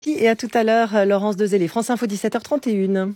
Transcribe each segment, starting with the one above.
Et à tout à l'heure, Laurence Dezélé, France Info 17h31.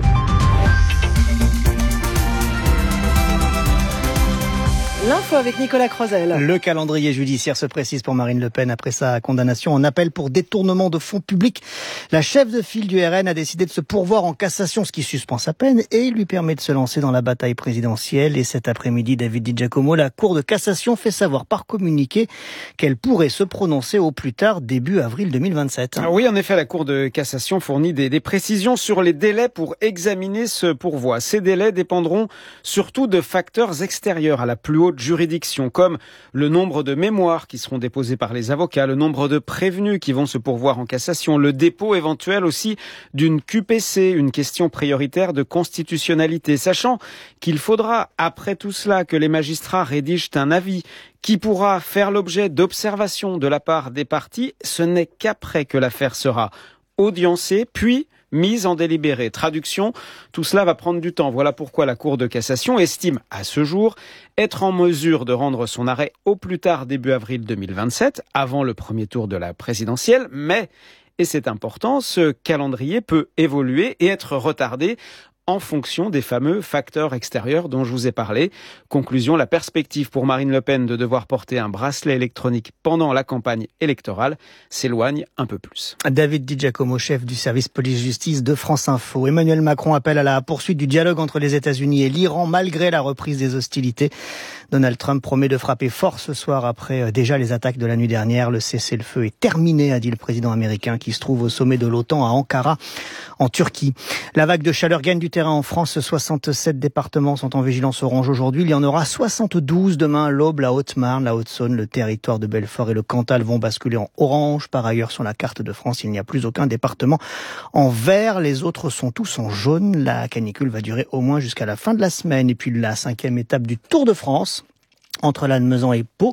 L'info avec Nicolas Crozel. Le calendrier judiciaire se précise pour Marine Le Pen après sa condamnation en appel pour détournement de fonds publics. La chef de file du RN a décidé de se pourvoir en cassation, ce qui suspend sa peine et lui permet de se lancer dans la bataille présidentielle. Et cet après-midi, David Di Giacomo, la Cour de cassation fait savoir par communiqué qu'elle pourrait se prononcer au plus tard début avril 2027. Oui, en effet, la Cour de cassation fournit des précisions sur les délais pour examiner ce pourvoi. Ces délais dépendront surtout de facteurs extérieurs à la plus haute juridiction, comme le nombre de mémoires qui seront déposées par les avocats, le nombre de prévenus qui vont se pourvoir en cassation, le dépôt éventuel aussi d'une QPC, une question prioritaire de constitutionnalité, sachant qu'il faudra, après tout cela, que les magistrats rédigent un avis qui pourra faire l'objet d'observations de la part des parties. Ce n'est qu'après que l'affaire sera audiencée, puis mise en délibéré. Traduction, tout cela va prendre du temps. Voilà pourquoi la Cour de cassation estime à ce jour être en mesure de rendre son arrêt au plus tard début avril 2027, avant le premier tour de la présidentielle. Mais, et c'est important, ce calendrier peut évoluer et être retardé en fonction des fameux facteurs extérieurs dont je vous ai parlé. Conclusion, la perspective pour Marine Le Pen de devoir porter un bracelet électronique pendant la campagne électorale s'éloigne un peu plus. David Di Giacomo, chef du service police-justice de France Info. Emmanuel Macron appelle à la poursuite du dialogue entre les États-Unis et l'Iran malgré la reprise des hostilités. Donald Trump promet de frapper fort ce soir après déjà les attaques de la nuit dernière. Le cessez-le-feu est terminé, a dit le président américain qui se trouve au sommet de l'OTAN à Ankara, en Turquie. La vague de chaleur gagne du terrain en France. 67 départements sont en vigilance orange aujourd'hui. Il y en aura 72 demain. L'Aube, la Haute-Marne, la Haute-Saône, le territoire de Belfort et le Cantal vont basculer en orange. Par ailleurs, sur la carte de France, il n'y a plus aucun département en vert. Les autres sont tous en jaune. La canicule va durer au moins jusqu'à la fin de la semaine. Et puis la 5e étape du Tour de France. Entre Lannemezan et Pau,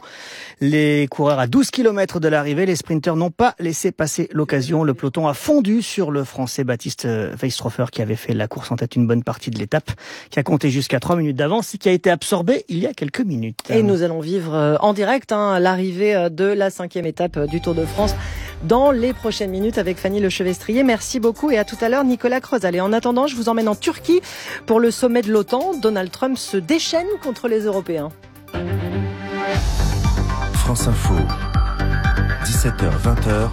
les coureurs à 12 km de l'arrivée, les sprinteurs n'ont pas laissé passer l'occasion. Le peloton a fondu sur le Français Baptiste Weistrofer qui avait fait la course en tête une bonne partie de l'étape, qui a compté jusqu'à 3 minutes d'avance et qui a été absorbé il y a quelques minutes. Et nous allons vivre en direct l'arrivée de la 5e étape du Tour de France dans les prochaines minutes avec Fanny Lechevestrier. Merci beaucoup et à tout à l'heure Nicolas Crozel. Et en attendant, je vous emmène en Turquie pour le sommet de l'OTAN. Donald Trump se déchaîne contre les Européens. France Info, 17h-20h,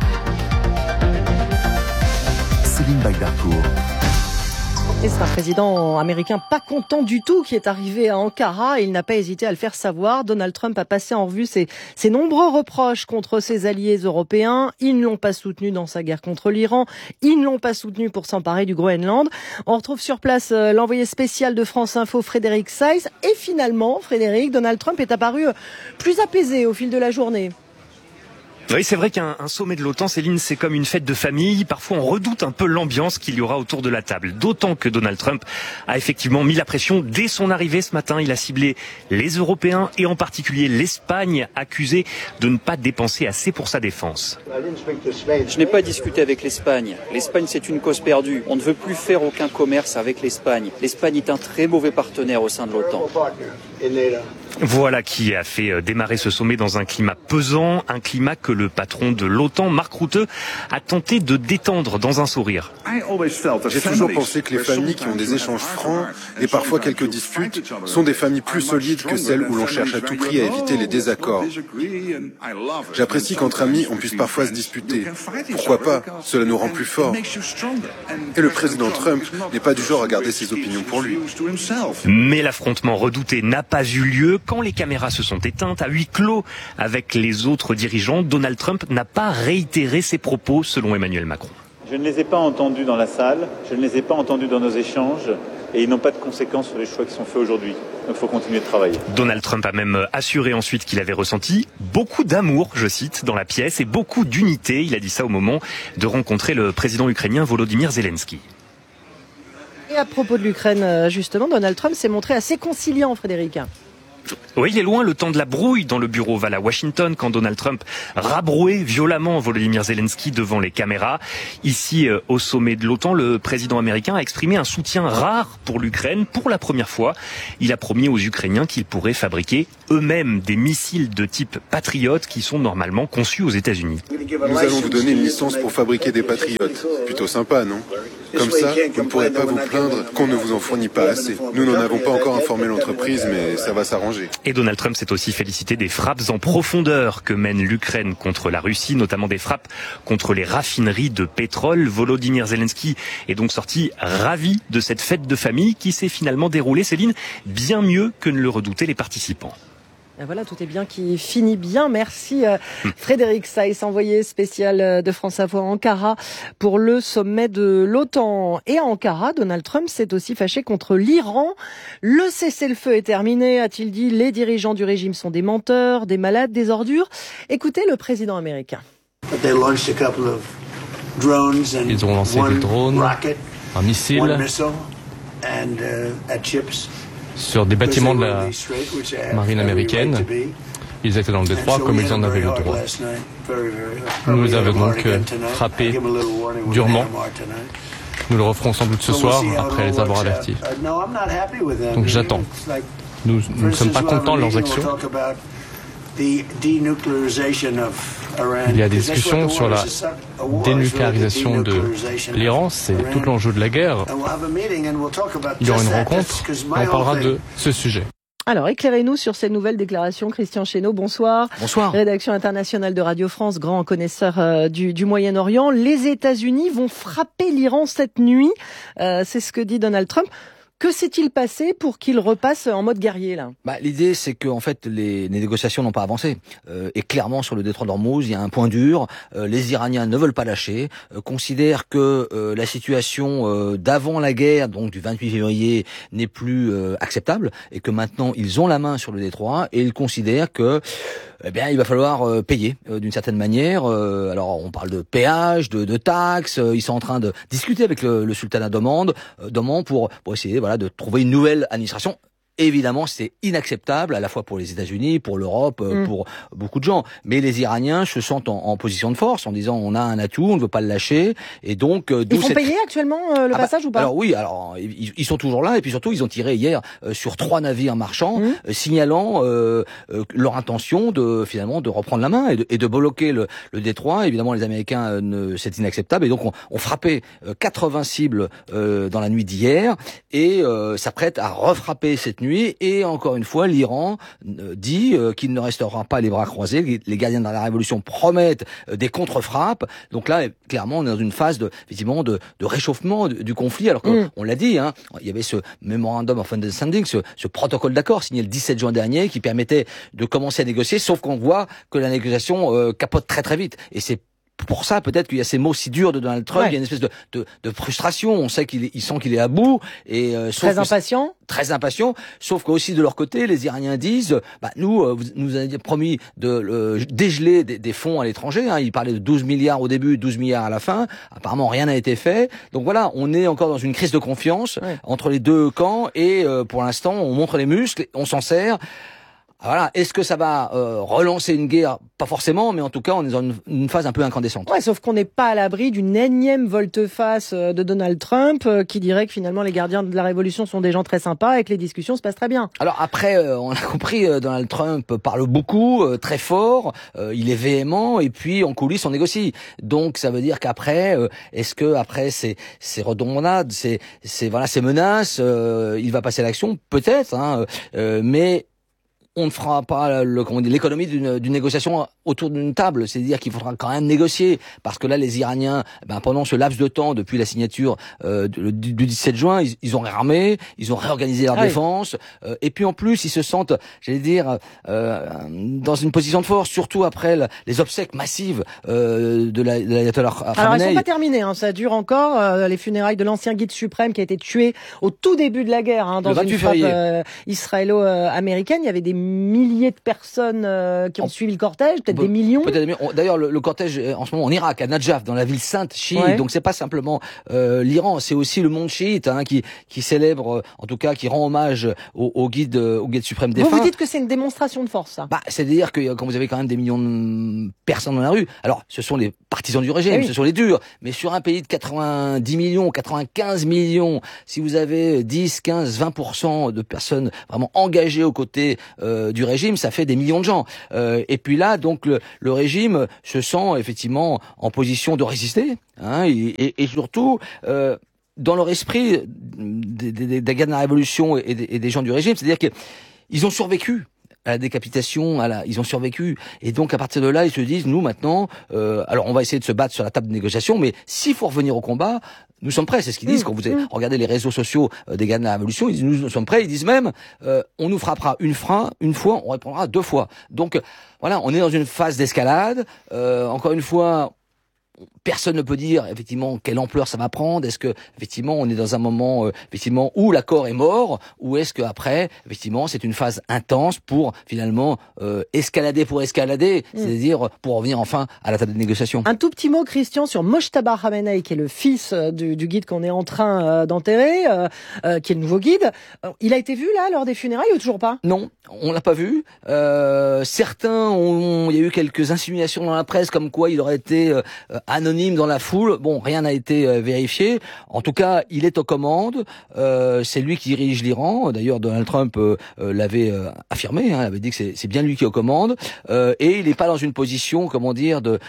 Céline Bagdarcourt. Et c'est un président américain pas content du tout qui est arrivé à Ankara. Il n'a pas hésité à le faire savoir. Donald Trump a passé en revue ses nombreux reproches contre ses alliés européens. Ils ne l'ont pas soutenu dans sa guerre contre l'Iran. Ils ne l'ont pas soutenu pour s'emparer du Groenland. On retrouve sur place l'envoyé spécial de France Info, Frédéric Seiss. Et finalement, Frédéric, Donald Trump est apparu plus apaisé au fil de la journée. Oui, c'est vrai qu'un sommet de l'OTAN, Céline, c'est comme une fête de famille. Parfois, on redoute un peu l'ambiance qu'il y aura autour de la table. D'autant que Donald Trump a effectivement mis la pression dès son arrivée ce matin. Il a ciblé les Européens et en particulier l'Espagne, accusée de ne pas dépenser assez pour sa défense. Je n'ai pas discuté avec l'Espagne. L'Espagne, c'est une cause perdue. On ne veut plus faire aucun commerce avec l'Espagne. L'Espagne est un très mauvais partenaire au sein de l'OTAN. Voilà qui a fait démarrer ce sommet dans un climat pesant, un climat que le patron de l'OTAN, Mark Rutte, a tenté de détendre dans un sourire. J'ai toujours pensé que les familles qui ont des échanges francs et parfois quelques disputes sont des familles plus solides que celles où l'on cherche à tout prix à éviter les désaccords. J'apprécie qu'entre amis on puisse parfois se disputer. Pourquoi pas? Cela nous rend plus forts. Et le président Trump n'est pas du genre à garder ses opinions pour lui. Mais l'affrontement redouté n'a pas eu lieu. Quand les caméras se sont éteintes à huis clos avec les autres dirigeants, Donald Trump n'a pas réitéré ses propos selon Emmanuel Macron. Je ne les ai pas entendus dans la salle, je ne les ai pas entendus dans nos échanges et ils n'ont pas de conséquences sur les choix qui sont faits aujourd'hui. Donc il faut continuer de travailler. Donald Trump a même assuré ensuite qu'il avait ressenti beaucoup d'amour, je cite, dans la pièce et beaucoup d'unité. Il a dit ça au moment de rencontrer le président ukrainien Volodymyr Zelensky. Et à propos de l'Ukraine, justement, Donald Trump s'est montré assez conciliant, Frédéric. Oui, il est loin le temps de la brouille dans le bureau Oval à Washington quand Donald Trump rabrouait violemment Volodymyr Zelensky devant les caméras. Ici, au sommet de l'OTAN, le président américain a exprimé un soutien rare pour l'Ukraine. Pour la première fois, il a promis aux Ukrainiens qu'ils pourraient fabriquer eux-mêmes des missiles de type Patriot qui sont normalement conçus aux États-Unis. Nous allons vous donner une licence pour fabriquer des Patriotes. Plutôt sympa, non ? Comme ça, vous ne pourrez pas vous plaindre qu'on ne vous en fournit pas assez. Nous n'en avons pas encore informé l'entreprise, mais ça va s'arranger. Et Donald Trump s'est aussi félicité des frappes en profondeur que mène l'Ukraine contre la Russie, notamment des frappes contre les raffineries de pétrole. Volodymyr Zelensky est donc sorti ravi de cette fête de famille qui s'est finalement déroulée, Céline, bien mieux que ne le redoutaient les participants. Et voilà, tout est bien qui finit bien. Merci Frédéric Saïs, envoyé spécial de France Info à Ankara pour le sommet de l'OTAN. Et à Ankara, Donald Trump s'est aussi fâché contre l'Iran. Le cessez-le-feu est terminé, a-t-il dit. Les dirigeants du régime sont des menteurs, des malades, des ordures. Écoutez le président américain. Ils ont lancé des drones, un missile sur des bâtiments de la marine américaine. Ils étaient dans le détroit comme ils en avaient le droit. Nous les avons donc frappés durement. Nous le referons sans doute ce soir après les avoir avertis. Donc j'attends. Nous ne sommes pas contents de leurs actions. Il y a des discussions sur la dénucléarisation de l'Iran, c'est tout l'enjeu de la guerre. Il y aura une rencontre et on parlera de ce sujet. Alors, éclairez-nous sur ces nouvelles déclarations. Christian Chesneau, bonsoir. Bonsoir. Rédaction internationale de Radio France, grand connaisseur du Moyen-Orient. Les États-Unis vont frapper l'Iran cette nuit. C'est ce que dit Donald Trump. Que s'est-il passé pour qu'il repasse en mode guerrier là ? L'idée, c'est que en fait, les négociations n'ont pas avancé. Et clairement, sur le détroit d'Ormuz, il y a un point dur. Les Iraniens ne veulent pas lâcher, considèrent que la situation d'avant la guerre, donc du 28 février, n'est plus acceptable, et que maintenant, ils ont la main sur le détroit, et ils considèrent que il va falloir payer d'une certaine manière. Alors, on parle de péage, de taxes. Ils sont en train de discuter avec le sultanat d'Oman pour essayer de trouver une nouvelle administration. Évidemment, c'est inacceptable, à la fois pour les États-Unis, pour l'Europe, pour beaucoup de gens. Mais les Iraniens se sentent en position de force, en disant on a un atout, on ne veut pas le lâcher. Et donc, ils font payer actuellement le passage ou pas ? Alors oui, ils sont toujours là. Et puis surtout, ils ont tiré hier sur 3 navires marchands, signalant leur intention de reprendre la main et de bloquer le détroit. Évidemment, les Américains, c'est inacceptable. Et donc, on frappait 80 cibles dans la nuit d'hier et s'apprête à refrapper cette nuit. Et encore une fois, l'Iran dit qu'il ne restera pas les bras croisés. Les gardiens de la révolution promettent des contre-frappes. Donc là, clairement, on est dans une phase de réchauffement du conflit. Alors qu'on l'a dit, il y avait ce Memorandum of Understanding, ce protocole d'accord signé le 17 juin dernier qui permettait de commencer à négocier, sauf qu'on voit que la négociation capote très très vite. Et c'est pour ça, peut-être qu'il y a ces mots si durs de Donald Trump, il y a une espèce de frustration. On sait il sent qu'il est à bout et très impatient. Sauf qu'aussi de leur côté, les Iraniens disent, nous avez promis de dégeler des fonds à l'étranger. Ils parlaient de 12 milliards au début, 12 milliards à la fin. Apparemment, rien n'a été fait. Donc voilà, on est encore dans une crise de confiance entre les deux camps et pour l'instant, on montre les muscles, on s'en sert. Voilà, est-ce que ça va relancer une guerre ? Pas forcément, mais en tout cas, on est dans une phase un peu incandescente. Ouais, sauf qu'on n'est pas à l'abri d'une énième volte-face de Donald Trump qui dirait que finalement les gardiens de la révolution sont des gens très sympas et que les discussions se passent très bien. Alors après, on a compris, Donald Trump parle beaucoup, très fort, il est véhément, et puis en coulisses on négocie. Donc ça veut dire qu'après, est-ce que après ces redondades, ces menaces, il va passer à l'action ? Peut-être, mais on ne fera pas l'économie d'une négociation autour d'une table. C'est-à-dire qu'il faudra quand même négocier. Parce que là, les Iraniens, pendant ce laps de temps, depuis la signature du 17 juin, ils ont réarmé, ils ont réorganisé leur défense. Et puis en plus, ils se sentent, dans une position de force, surtout après les obsèques massives de l'ayatollah Khamenei. Alors, elles sont pas terminées. Ça dure encore. Les funérailles de l'ancien guide suprême qui a été tué au tout début de la guerre, dans une frappe israélo-américaine. Il y avait des milliers de personnes qui ont suivi le cortège, peut-être des millions. D'ailleurs, le cortège en ce moment en Irak, à Najaf, dans la ville sainte chiite. Donc c'est pas simplement l'Iran, c'est aussi le monde chiite qui célèbre, en tout cas, qui rend hommage au guide suprême défunt. Vous dites que c'est une démonstration de force, ça. C'est-à-dire que quand vous avez quand même des millions de personnes dans la rue, alors ce sont les partisans du régime, ce sont les durs, mais sur un pays de 90 millions, 95 millions, si vous avez 10, 15, 20% de personnes vraiment engagées aux côtés du régime, ça fait des millions de gens. Et puis là, donc le régime se sent effectivement en position de résister, et surtout dans leur esprit des gars de la révolution et des gens du régime, c'est-à-dire qu'ils ont survécu à la décapitation, ils ont survécu, et donc à partir de là, ils se disent, nous maintenant, alors on va essayer de se battre sur la table de négociation, mais s'il faut revenir au combat, nous sommes prêts. C'est ce qu'ils disent quand vous regardez les réseaux sociaux des gars de la révolution, ils disent, nous sommes prêts. Ils disent même, on nous frappera une fois, on répondra 2 fois. Donc voilà, on est dans une phase d'escalade. Encore une fois, personne ne peut dire effectivement quelle ampleur ça va prendre. Est-ce que effectivement on est dans un moment effectivement où l'accord est mort, ou est-ce que après effectivement c'est une phase intense pour finalement escalader pour escalader, c'est-à-dire pour revenir enfin à la table de négociation. Un tout petit mot, Christian, sur Mojtaba Khamenei, qui est le fils du guide qu'on est en train d'enterrer, qui est le nouveau guide. Il a été vu là lors des funérailles ou toujours pas? Non, on l'a pas vu. Certains il y a eu quelques insinuations dans la presse comme quoi il aurait été anonyme dans la foule. Bon, rien n'a été vérifié. En tout cas, il est aux commandes. C'est lui qui dirige l'Iran. D'ailleurs, Donald Trump l'avait affirmé. Il avait dit que c'est bien lui qui est aux commandes. Et il n'est pas dans une position, de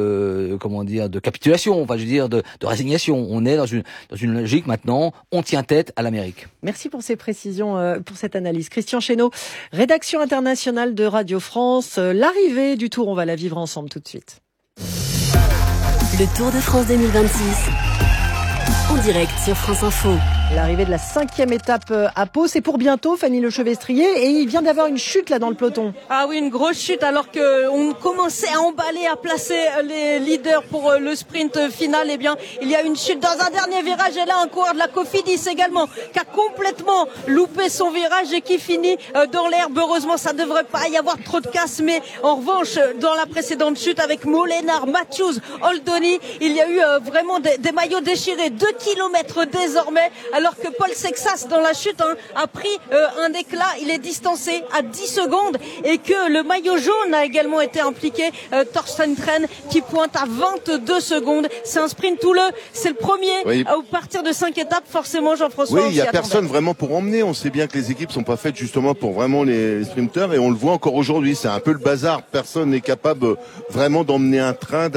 capitulation. Enfin, je veux dire, de résignation. On est dans une logique maintenant. On tient tête à l'Amérique. Merci pour ces précisions, pour cette analyse. Christian Chesneau, rédaction internationale de Radio France. L'arrivée du Tour, on va la vivre ensemble tout de suite. Le Tour de France 2026, en direct sur France Info. L'arrivée de la 5e étape à Pau, c'est pour bientôt, Fanny Lechevestrier, et il vient d'avoir une chute là dans le peloton. Ah oui, une grosse chute alors qu'on commençait à emballer, à placer les leaders pour le sprint final. Eh bien, il y a une chute dans un dernier virage, et là un coureur de la Cofidis également qui a complètement loupé son virage et qui finit dans l'herbe. Heureusement, ça ne devrait pas y avoir trop de casse, mais en revanche, dans la précédente chute avec Molenaar, Matthews, Oldoni, il y a eu vraiment des maillots déchirés, 2 kilomètres désormais. Alors que Paul Sexas dans la chute a pris un éclat, il est distancé à 10 secondes, et que le maillot jaune a également été impliqué, Thorsten Tren qui pointe à 22 secondes. C'est un sprint houleux, c'est le premier à partir de 5 étapes, forcément Jean-François. Oui, il n'y a personne vraiment pour emmener, on sait bien que les équipes sont pas faites justement pour vraiment les sprinteurs, et on le voit encore aujourd'hui, c'est un peu le bazar, personne n'est capable vraiment d'emmener un train,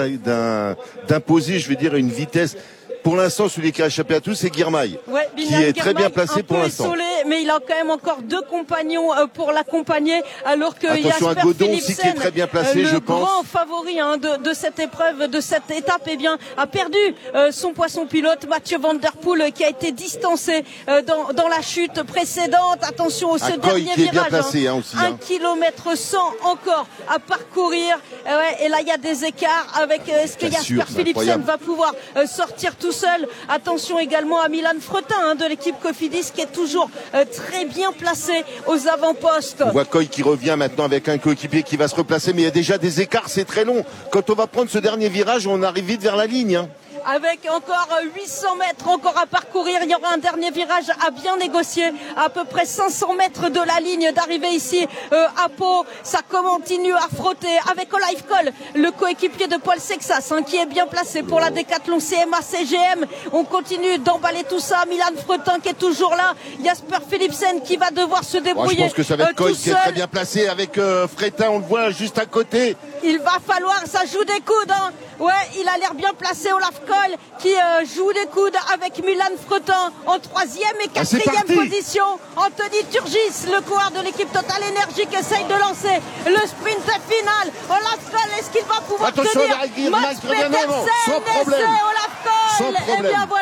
d'imposer, je vais dire, une vitesse. Pour l'instant, celui qui a échappé à tout, c'est Girmay, qui est très bien placé pour l'instant. Isolé, mais il a quand même encore 2 compagnons pour l'accompagner, alors que attention à Godon aussi qui est très bien placé, je pense. Le grand favori de cette épreuve, de cette étape, a perdu son poisson pilote, Mathieu Van Der Poel, qui a été distancé dans la chute précédente. Attention au ce dernier qui est bien virage, placé, aussi, 1 km 100 encore à parcourir. Et là, il y a des écarts avec est-ce que Jasper Philipsen va pouvoir sortir tout seul. Attention également à Milan Fretin de l'équipe Cofidis, qui est toujours très bien placé aux avant-postes. On voit Coy qui revient maintenant avec un coéquipier qui va se replacer, mais il y a déjà des écarts, c'est très long. Quand on va prendre ce dernier virage, on arrive vite vers la ligne. Avec encore 800 mètres encore à parcourir, il y aura un dernier virage à bien négocier, à peu près 500 mètres de la ligne d'arrivée ici à Pau. Ça continue à frotter avec Olaf Koll, le coéquipier de Paul Sexas, qui est bien placé pour la Décathlon CMA CGM. On continue d'emballer tout ça. Milan Fretin qui est toujours là, Jasper Philipsen qui va devoir se débrouiller. Je pense que ça va être Koll qui est très bien placé avec Fretin, on le voit juste à côté. Il va falloir, ça joue des coudes. Ouais, il a l'air bien placé, Olaf Koll, qui joue des coudes avec Milan Fretin en 3e et 4e position. Anthony Turgis, le coureur de l'équipe Total Energy, qui essaye de lancer le sprint final. Olaf Koll, est-ce qu'il va pouvoir tenir? Max Pedersen, sans problème. Olaf Koll. Et bien voilà,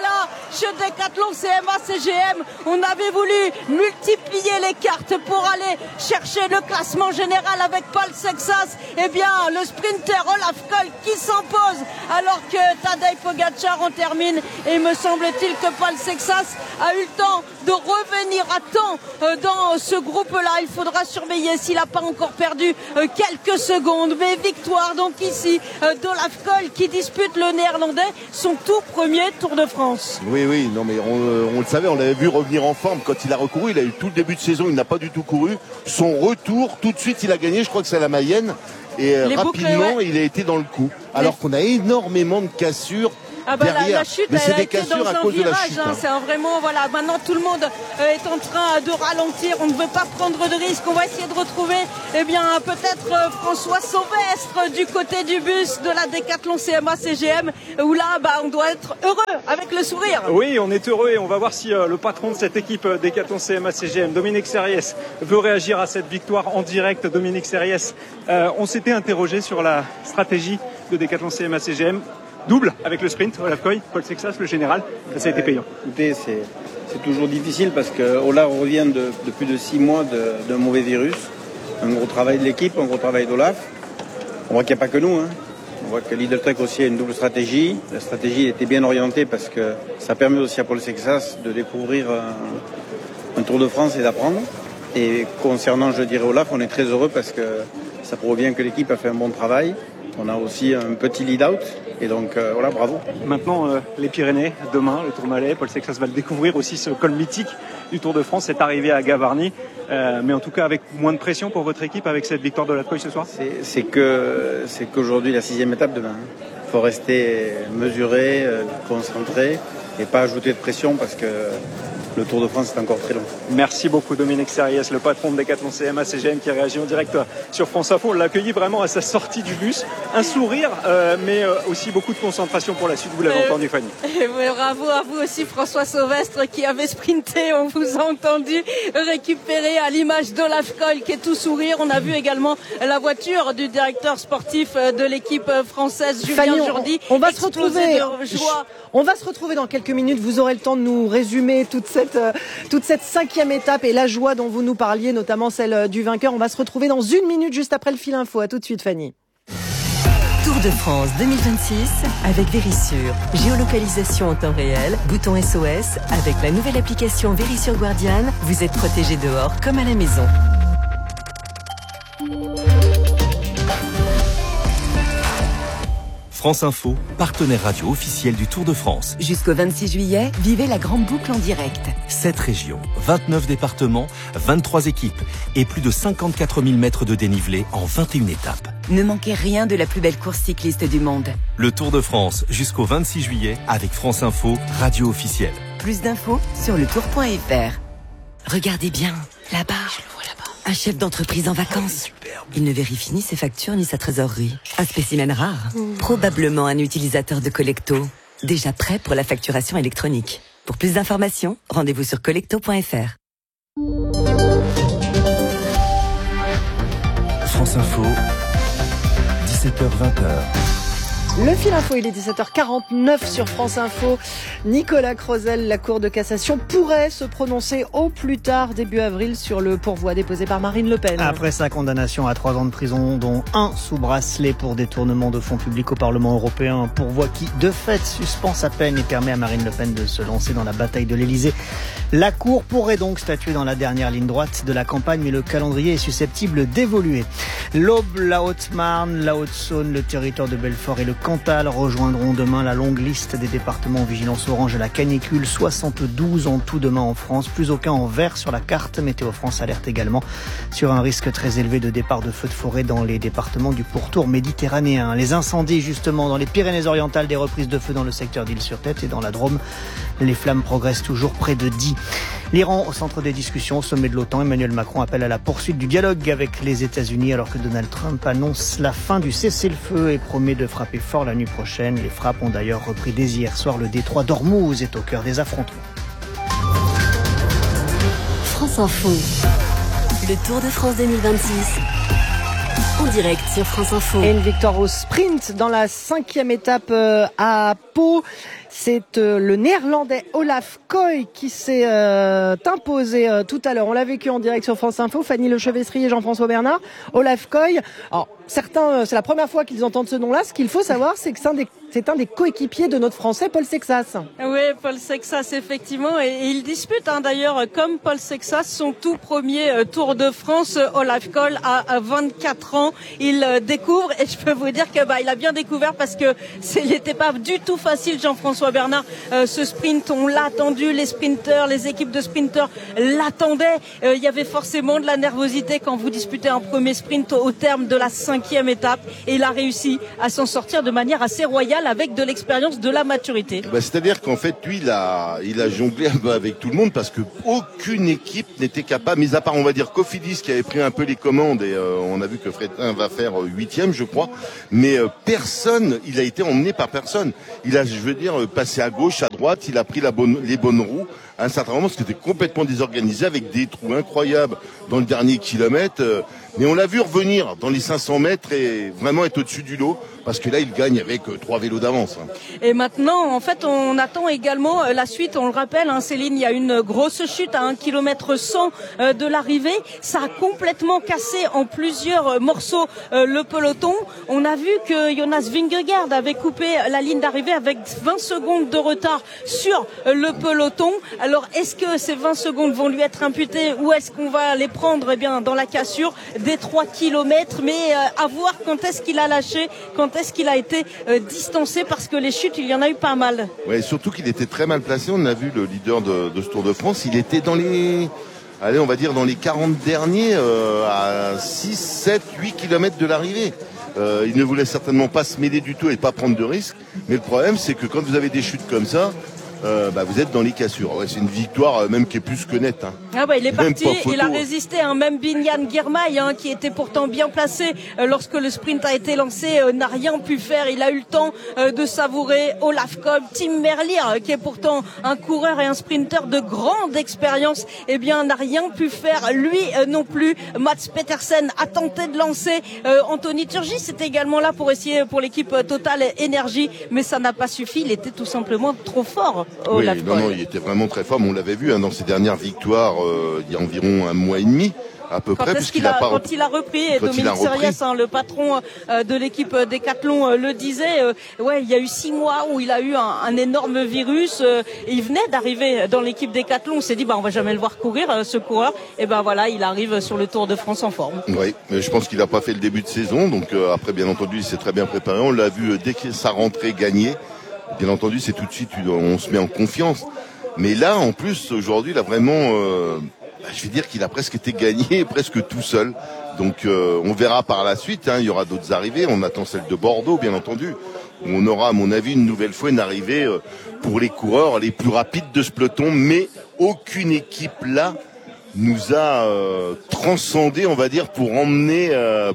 chez Decathlon CMA CGM. On avait voulu multiplier les cartes pour aller chercher le classement général avec Paul Sexas. Eh bien, le sprinter Olaf Koll qui s'impose alors que Tadej Pogačar en termine. Et me semble-t-il que Paul Sexas a eu le temps de revenir à temps dans ce groupe-là. Il faudra surveiller s'il n'a pas encore perdu quelques secondes. Mais victoire donc ici d'Olaf Koll qui dispute le néerlandais son tout premier Tour de France. Oui, non mais on le savait, on l'avait vu revenir en forme quand il a recouru. Il a eu tout le début de saison, il n'a pas du tout couru. Son retour, tout de suite il a gagné, je crois que c'est à la Mayenne. Et rapidement il a été dans le coup. Alors qu'on a énormément de cassures. La chute, elle a été dans un virage. C'est vraiment, voilà. Maintenant, tout le monde est en train de ralentir. On ne veut pas prendre de risques. On va essayer de retrouver, peut-être François Sauvestre du côté du bus de la Decathlon CMA CGM, où là, on doit être heureux avec le sourire. Oui, on est heureux et on va voir si le patron de cette équipe Decathlon CMA CGM, Dominique Serriès, veut réagir à cette victoire en direct. Dominique Serriès, on s'était interrogé sur la stratégie de Decathlon CMA CGM. Double avec le sprint, Olaf Koll, Paul Sexas, le général, ça a été payant. Écoutez, c'est toujours difficile parce que Olaf revient de plus de 6 mois d'un mauvais virus. Un gros travail de l'équipe, un gros travail d'Olaf. On voit qu'il n'y a pas que nous. On voit que Lidl Trek aussi a une double stratégie. La stratégie était bien orientée parce que ça permet aussi à Paul Sexas de découvrir un Tour de France et d'apprendre. Et concernant, je dirais, Olaf, on est très heureux parce que ça prouve bien que l'équipe a fait un bon travail. On a aussi un petit lead-out. Et donc, voilà, bravo. Maintenant, les Pyrénées, demain, le Tourmalet. Paul Sexas va le découvrir aussi, ce col mythique du Tour de France. C'est arrivé à Gavarnie. Mais en tout cas, avec moins de pression pour votre équipe avec cette victoire de Olaf Koll ce soir. C'est qu'aujourd'hui, la 6e étape demain. Il faut rester mesuré, concentré et pas ajouter de pression parce que le Tour de France est encore très long. Merci beaucoup Dominique Serriès, le patron de Decathlon CMA CGM qui réagit en direct sur France Info. On l'a accueilli vraiment à sa sortie du bus. Un sourire, mais aussi beaucoup de concentration pour la suite. Vous l'avez entendu, Fanny. Bravo à vous aussi, François Sauvestre, qui avait sprinté. On vous a entendu récupérer à l'image d'Olaf Koll qui est tout sourire. On a vu également la voiture du directeur sportif de l'équipe française, Julien Jourdi. On va se retrouver. On va se retrouver dans quelques minutes. Vous aurez le temps de nous résumer toute cette 5e étape et la joie dont vous nous parliez, notamment celle du vainqueur. On va se retrouver dans 1 minute juste après le fil info. À tout de suite, Fanny. Tour de France 2026 avec Verisure. Géolocalisation en temps réel, bouton SOS. Avec la nouvelle application Verisure Guardian, vous êtes protégé dehors comme à la maison. France Info, partenaire radio officiel du Tour de France. Jusqu'au 26 juillet, vivez la grande boucle en direct. 7 régions, 29 départements, 23 équipes et plus de 54 000 mètres de dénivelé en 21 étapes. Ne manquez rien de la plus belle course cycliste du monde. Le Tour de France jusqu'au 26 juillet avec France Info, radio officielle. Plus d'infos sur letour.fr. Regardez bien, là-bas. Je le vois là-bas. Un chef d'entreprise en vacances. Il ne vérifie ni ses factures ni sa trésorerie. Un spécimen rare. Probablement un utilisateur de Collecto. Déjà prêt pour la facturation électronique. Pour plus d'informations, rendez-vous sur collecto.fr. France Info, 17h-20h. Le fil info, il est 17h49 sur France Info. Nicolas Crozel, la Cour de cassation pourrait se prononcer au plus tard début avril sur le pourvoi déposé par Marine Le Pen. Après sa condamnation à 3 ans de prison, dont 1 sous bracelet pour détournement de fonds publics au Parlement européen, un pourvoi qui, de fait, suspend sa peine et permet à Marine Le Pen de se lancer dans la bataille de l'Elysée. La Cour pourrait donc statuer dans la dernière ligne droite de la campagne, mais le calendrier est susceptible d'évoluer. L'Aube, la Haute-Marne, la Haute-Saône, le territoire de Belfort et le Cantal rejoindront demain la longue liste des départements en vigilance orange à la canicule. 72 en tout demain en France, plus aucun en vert sur la carte. Météo France alerte également sur un risque très élevé de départ de feux de forêt dans les départements du pourtour méditerranéen. Les incendies justement dans les Pyrénées-Orientales, des reprises de feu dans le secteur d'Île-sur-Tête et dans la Drôme. Les flammes progressent toujours près de 10. L'Iran au centre des discussions au sommet de l'OTAN. Emmanuel Macron appelle à la poursuite du dialogue avec les États-Unis alors que Donald Trump annonce la fin du cessez-le-feu et promet de frapper fort la nuit prochaine. Les frappes ont d'ailleurs repris dès hier soir. Le détroit d'Ormuz est au cœur des affrontements. France Info. Le Tour de France 2026. En direct sur France Info. Et une victoire au sprint dans la 5e étape à Pau. C'est le néerlandais Olaf Koy qui s'est imposé tout à l'heure. On l'a vécu en direct sur France Info. Fanny Lechevesserie et Jean-François Bernard. Olaf Koy. Alors, certains, c'est la première fois qu'ils entendent ce nom-là. Ce qu'il faut savoir, c'est que c'est un des coéquipiers de notre Français Paul Sexas. Oui, Paul Sexas, effectivement. Et il dispute d'ailleurs, comme Paul Sexas, son tout premier Tour de France. Olaf Koy a 24 ans. Il découvre, et je peux vous dire que il a bien découvert parce que il n'était pas du tout facile, Jean-François Bernard. Ce sprint, on l'a attendu. Les sprinteurs, les équipes de sprinteurs l'attendaient. Il y avait forcément de la nervosité quand vous disputez un premier sprint au terme de la 5e étape. Et il a réussi à s'en sortir de manière assez royale, avec de l'expérience, de la maturité. C'est-à-dire qu'en fait, lui, il a jonglé un peu avec tout le monde parce que aucune équipe n'était capable, mis à part, on va dire, Cofidis qui avait pris un peu les commandes et on a vu que Fretin va faire 8e, je crois. Mais personne, il a été emmené par personne. Il a, passé à gauche, à droite, il a pris les bonnes roues. À un certain moment, c'était complètement désorganisé avec des trous incroyables dans le dernier kilomètre. Mais on l'a vu revenir dans les 500 mètres et vraiment être au-dessus du lot parce que là, il gagne avec 3 vélos d'avance. Et maintenant, en fait, on attend également la suite. On le rappelle, Céline, il y a une grosse chute à 1 km 100 de l'arrivée. Ça a complètement cassé en plusieurs morceaux le peloton. On a vu que Jonas Vingegaard avait coupé la ligne d'arrivée avec 20 secondes de retard sur le peloton. Alors, est-ce que ces 20 secondes vont lui être imputées ou est-ce qu'on va les prendre dans la cassure des 3 km? Mais à voir quand est-ce qu'il a lâché, quand est-ce qu'il a été distancé, parce que les chutes, il y en a eu pas mal. Ouais, surtout qu'il était très mal placé. On a vu le leader de ce Tour de France, il était dans les... Allez, on va dire dans les 40 derniers, à 6, 7, 8 km de l'arrivée. Il ne voulait certainement pas se mêler du tout et pas prendre de risques. Mais le problème, c'est que quand vous avez des chutes comme ça, vous êtes dans les cassures. Ouais, c'est une victoire même qui est plus que nette. Il est parti, il a résisté. Même Binyan Girmay, qui était pourtant bien placé lorsque le sprint a été lancé, n'a rien pu faire. Il a eu le temps de savourer. Olaf Koy, Tim Merlier, qui est pourtant un coureur et un sprinter de grande expérience, n'a rien pu faire. Lui non plus. Mats Petersen a tenté de lancer. Anthony Turgis était également là pour essayer pour l'équipe Total Energy, mais ça n'a pas suffi. Il était tout simplement trop fort. Il était vraiment très fort. Mais on l'avait vu dans ses dernières victoires il y a environ un mois et demi à peu près. Quand il a repris, et Dominique Seriès, le patron de l'équipe Decathlon, le disait, il y a eu 6 mois où il a eu un énorme virus. Et il venait d'arriver dans l'équipe Decathlon. On s'est dit, on va jamais le voir courir, ce coureur. Et il arrive sur le Tour de France en forme. Oui, mais je pense qu'il n'a pas fait le début de saison. Donc après, bien entendu, il s'est très bien préparé. On l'a vu dès que sa rentrée gagnée. Bien entendu, c'est tout de suite, on se met en confiance. Mais là, en plus, aujourd'hui, il a vraiment, je vais dire qu'il a presque été gagné, presque tout seul. Donc, on verra par la suite. Il y aura d'autres arrivées. On attend celle de Bordeaux, bien entendu. On aura, à mon avis, une nouvelle fois une arrivée pour les coureurs les plus rapides de ce peloton. Mais aucune équipe là nous a transcendé, on va dire, pour emmener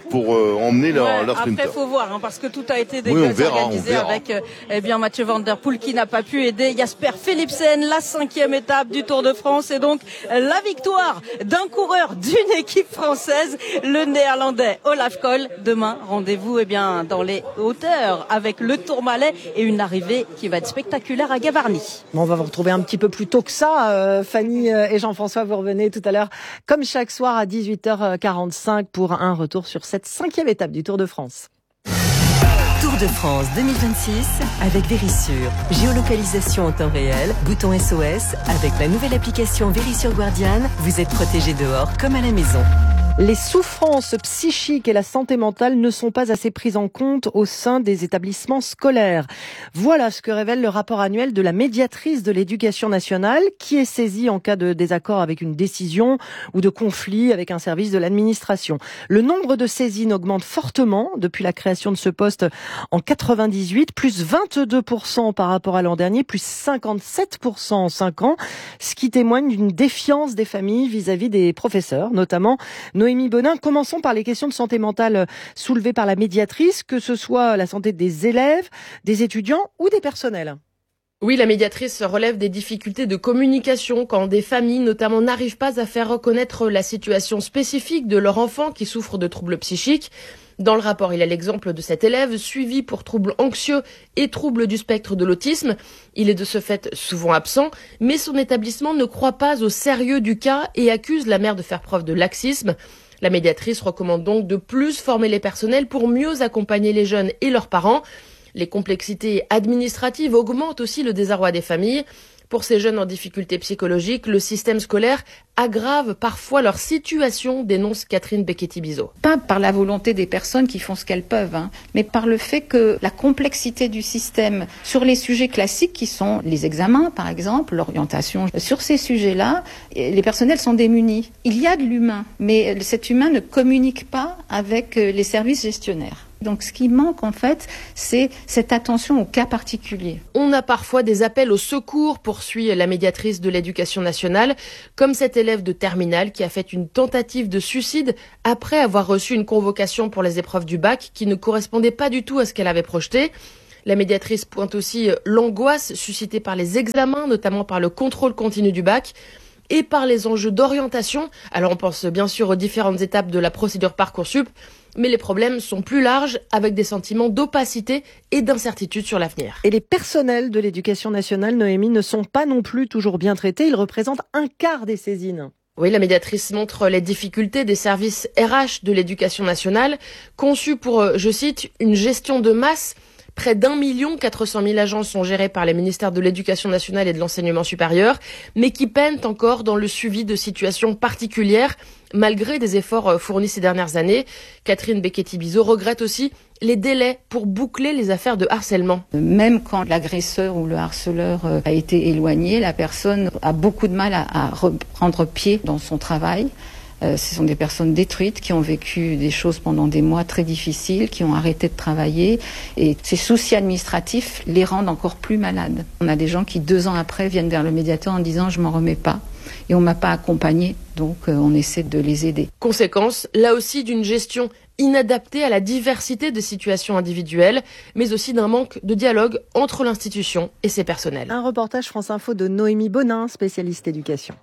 leur sprinter. Après, faut voir, parce que tout a été organisé avec Mathieu Van Der Poel qui n'a pas pu aider Jasper Philipsen, la 5e étape du Tour de France, et donc la victoire d'un coureur d'une équipe française, le néerlandais Olaf Koy. Demain, rendez-vous dans les hauteurs avec le Tourmalet et une arrivée qui va être spectaculaire à Gavarnie. On va vous retrouver un petit peu plus tôt que ça, Fanny et Jean-François, vous revenez tout à l'heure, comme chaque soir à 18h45 pour un retour sur cette 5e étape du Tour de France. Tour de France 2026 avec Verisure. Géolocalisation en temps réel, bouton SOS. Avec la nouvelle application Verisure Guardian, vous êtes protégé dehors comme à la maison. Les souffrances psychiques et la santé mentale ne sont pas assez prises en compte au sein des établissements scolaires. Voilà ce que révèle le rapport annuel de la médiatrice de l'éducation nationale, qui est saisie en cas de désaccord avec une décision ou de conflit avec un service de l'administration. Le nombre de saisines augmente fortement depuis la création de ce poste en 98, plus 22% par rapport à l'an dernier, plus 57% en 5 ans, ce qui témoigne d'une défiance des familles vis-à-vis des professeurs, notamment. Noémie Bonin, commençons par les questions de santé mentale soulevées par la médiatrice, que ce soit la santé des élèves, des étudiants ou des personnels. Oui, la médiatrice relève des difficultés de communication quand des familles notamment n'arrivent pas à faire reconnaître la situation spécifique de leur enfant qui souffre de troubles psychiques. Dans le rapport, il y a l'exemple de cet élève suivi pour troubles anxieux et troubles du spectre de l'autisme. Il est de ce fait souvent absent, mais son établissement ne croit pas au sérieux du cas et accuse la mère de faire preuve de laxisme. La médiatrice recommande donc de plus former les personnels pour mieux accompagner les jeunes et leurs parents. Les complexités administratives augmentent aussi le désarroi des familles. Pour ces jeunes en difficulté psychologique, le système scolaire aggrave parfois leur situation, dénonce Catherine Becchetti-Bizot. Pas par la volonté des personnes qui font ce qu'elles peuvent, mais par le fait que la complexité du système sur les sujets classiques qui sont les examens, par exemple, l'orientation, sur ces sujets-là, les personnels sont démunis. Il y a de l'humain, mais cet humain ne communique pas avec les services gestionnaires. Donc ce qui manque en fait, c'est cette attention au cas particulier. On a parfois des appels au secours, poursuit la médiatrice de l'Éducation nationale, comme cet élève de terminale qui a fait une tentative de suicide après avoir reçu une convocation pour les épreuves du bac qui ne correspondait pas du tout à ce qu'elle avait projeté. La médiatrice pointe aussi l'angoisse suscitée par les examens, notamment par le contrôle continu du bac, et par les enjeux d'orientation. Alors on pense bien sûr aux différentes étapes de la procédure Parcoursup, mais les problèmes sont plus larges, avec des sentiments d'opacité et d'incertitude sur l'avenir. Et les personnels de l'Éducation nationale, Noémie, ne sont pas non plus toujours bien traités. Ils représentent un quart des saisines. Oui, la médiatrice montre les difficultés des services RH de l'Éducation nationale, conçus pour, je cite, une gestion de masse. Près d'1 400 000 agents sont gérés par les ministères de l'Éducation nationale et de l'Enseignement supérieur, mais qui peinent encore dans le suivi de situations particulières, malgré des efforts fournis ces dernières années. Catherine Becchetti-Bizot regrette aussi les délais pour boucler les affaires de harcèlement. Même quand l'agresseur ou le harceleur a été éloigné, la personne a beaucoup de mal à reprendre pied dans son travail. Ce sont des personnes détruites qui ont vécu des choses pendant des mois très difficiles, qui ont arrêté de travailler. Et ces soucis administratifs les rendent encore plus malades. On a des gens qui, 2 ans après, viennent vers le médiateur en disant « je m'en remets pas ». Et on m'a pas accompagné, donc on essaie de les aider. Conséquence, là aussi, d'une gestion inadaptée à la diversité de situations individuelles, mais aussi d'un manque de dialogue entre l'institution et ses personnels. Un reportage France Info de Noémie Bonin, spécialiste éducation.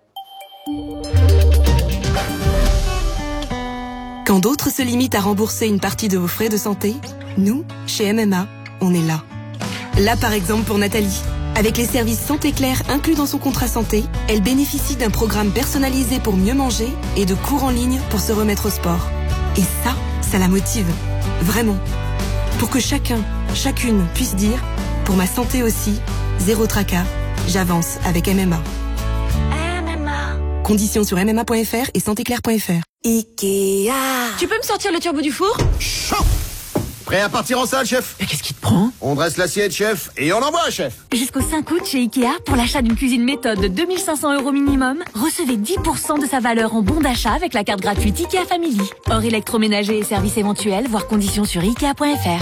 Quand d'autres se limitent à rembourser une partie de vos frais de santé, nous, chez MMA, on est là. Là, par exemple, pour Nathalie. Avec les services Santé Claire inclus dans son contrat santé, elle bénéficie d'un programme personnalisé pour mieux manger et de cours en ligne pour se remettre au sport. Et ça la motive. Vraiment. Pour que chacun, chacune puisse dire, pour ma santé aussi, zéro tracas, j'avance avec MMA. Conditions sur mma.fr et santéclair.fr. Ikea. Tu peux me sortir le turbo du four ? Chaud. Prêt à partir en salle, chef ? Mais qu'est-ce qui te prend ? On dresse l'assiette, chef, et on envoie, chef. Jusqu'au 5 août chez Ikea, pour l'achat d'une cuisine méthode de 2 500 € minimum, recevez 10% de sa valeur en bon d'achat avec la carte gratuite Ikea Family. Hors électroménager et services éventuels, voir conditions sur Ikea.fr.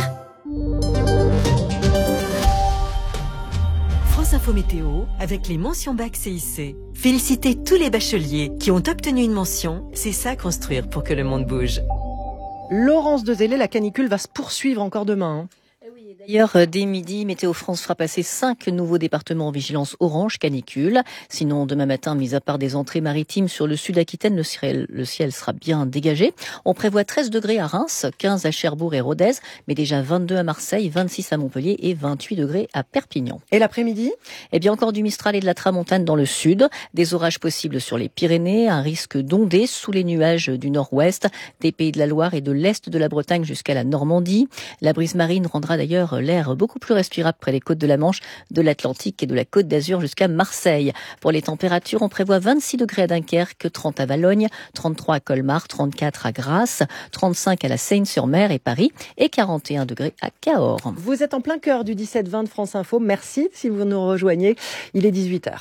France Info Météo avec les mentions bac CIC. Félicitez tous les bacheliers qui ont obtenu une mention. C'est ça construire pour que le monde bouge. Laurence Dezellé, la canicule va se poursuivre encore demain. D'ailleurs, dès midi, Météo France fera passer 5 nouveaux départements en vigilance orange canicule. Sinon, demain matin, mis à part des entrées maritimes sur le sud Aquitaine, le ciel sera bien dégagé. On prévoit 13 degrés à Reims, 15 à Cherbourg et Rodez, mais déjà 22 à Marseille, 26 à Montpellier et 28 degrés à Perpignan. Et l'après-midi ? Eh bien, encore du Mistral et de la Tramontane dans le sud. Des orages possibles sur les Pyrénées, un risque d'ondées sous les nuages du nord-ouest, des Pays de la Loire et de l'est de la Bretagne jusqu'à la Normandie. La brise marine rendra d'ailleurs l'air beaucoup plus respirable près des côtes de la Manche, de l'Atlantique et de la Côte d'Azur jusqu'à Marseille. Pour les températures, on prévoit 26 degrés à Dunkerque, 30 à Valognes, 33 à Colmar, 34 à Grasse, 35 à la Seine-sur-Mer et Paris et 41 degrés à Cahors. Vous êtes en plein cœur du 17-20 de France Info. Merci si vous nous rejoignez. Il est 18h.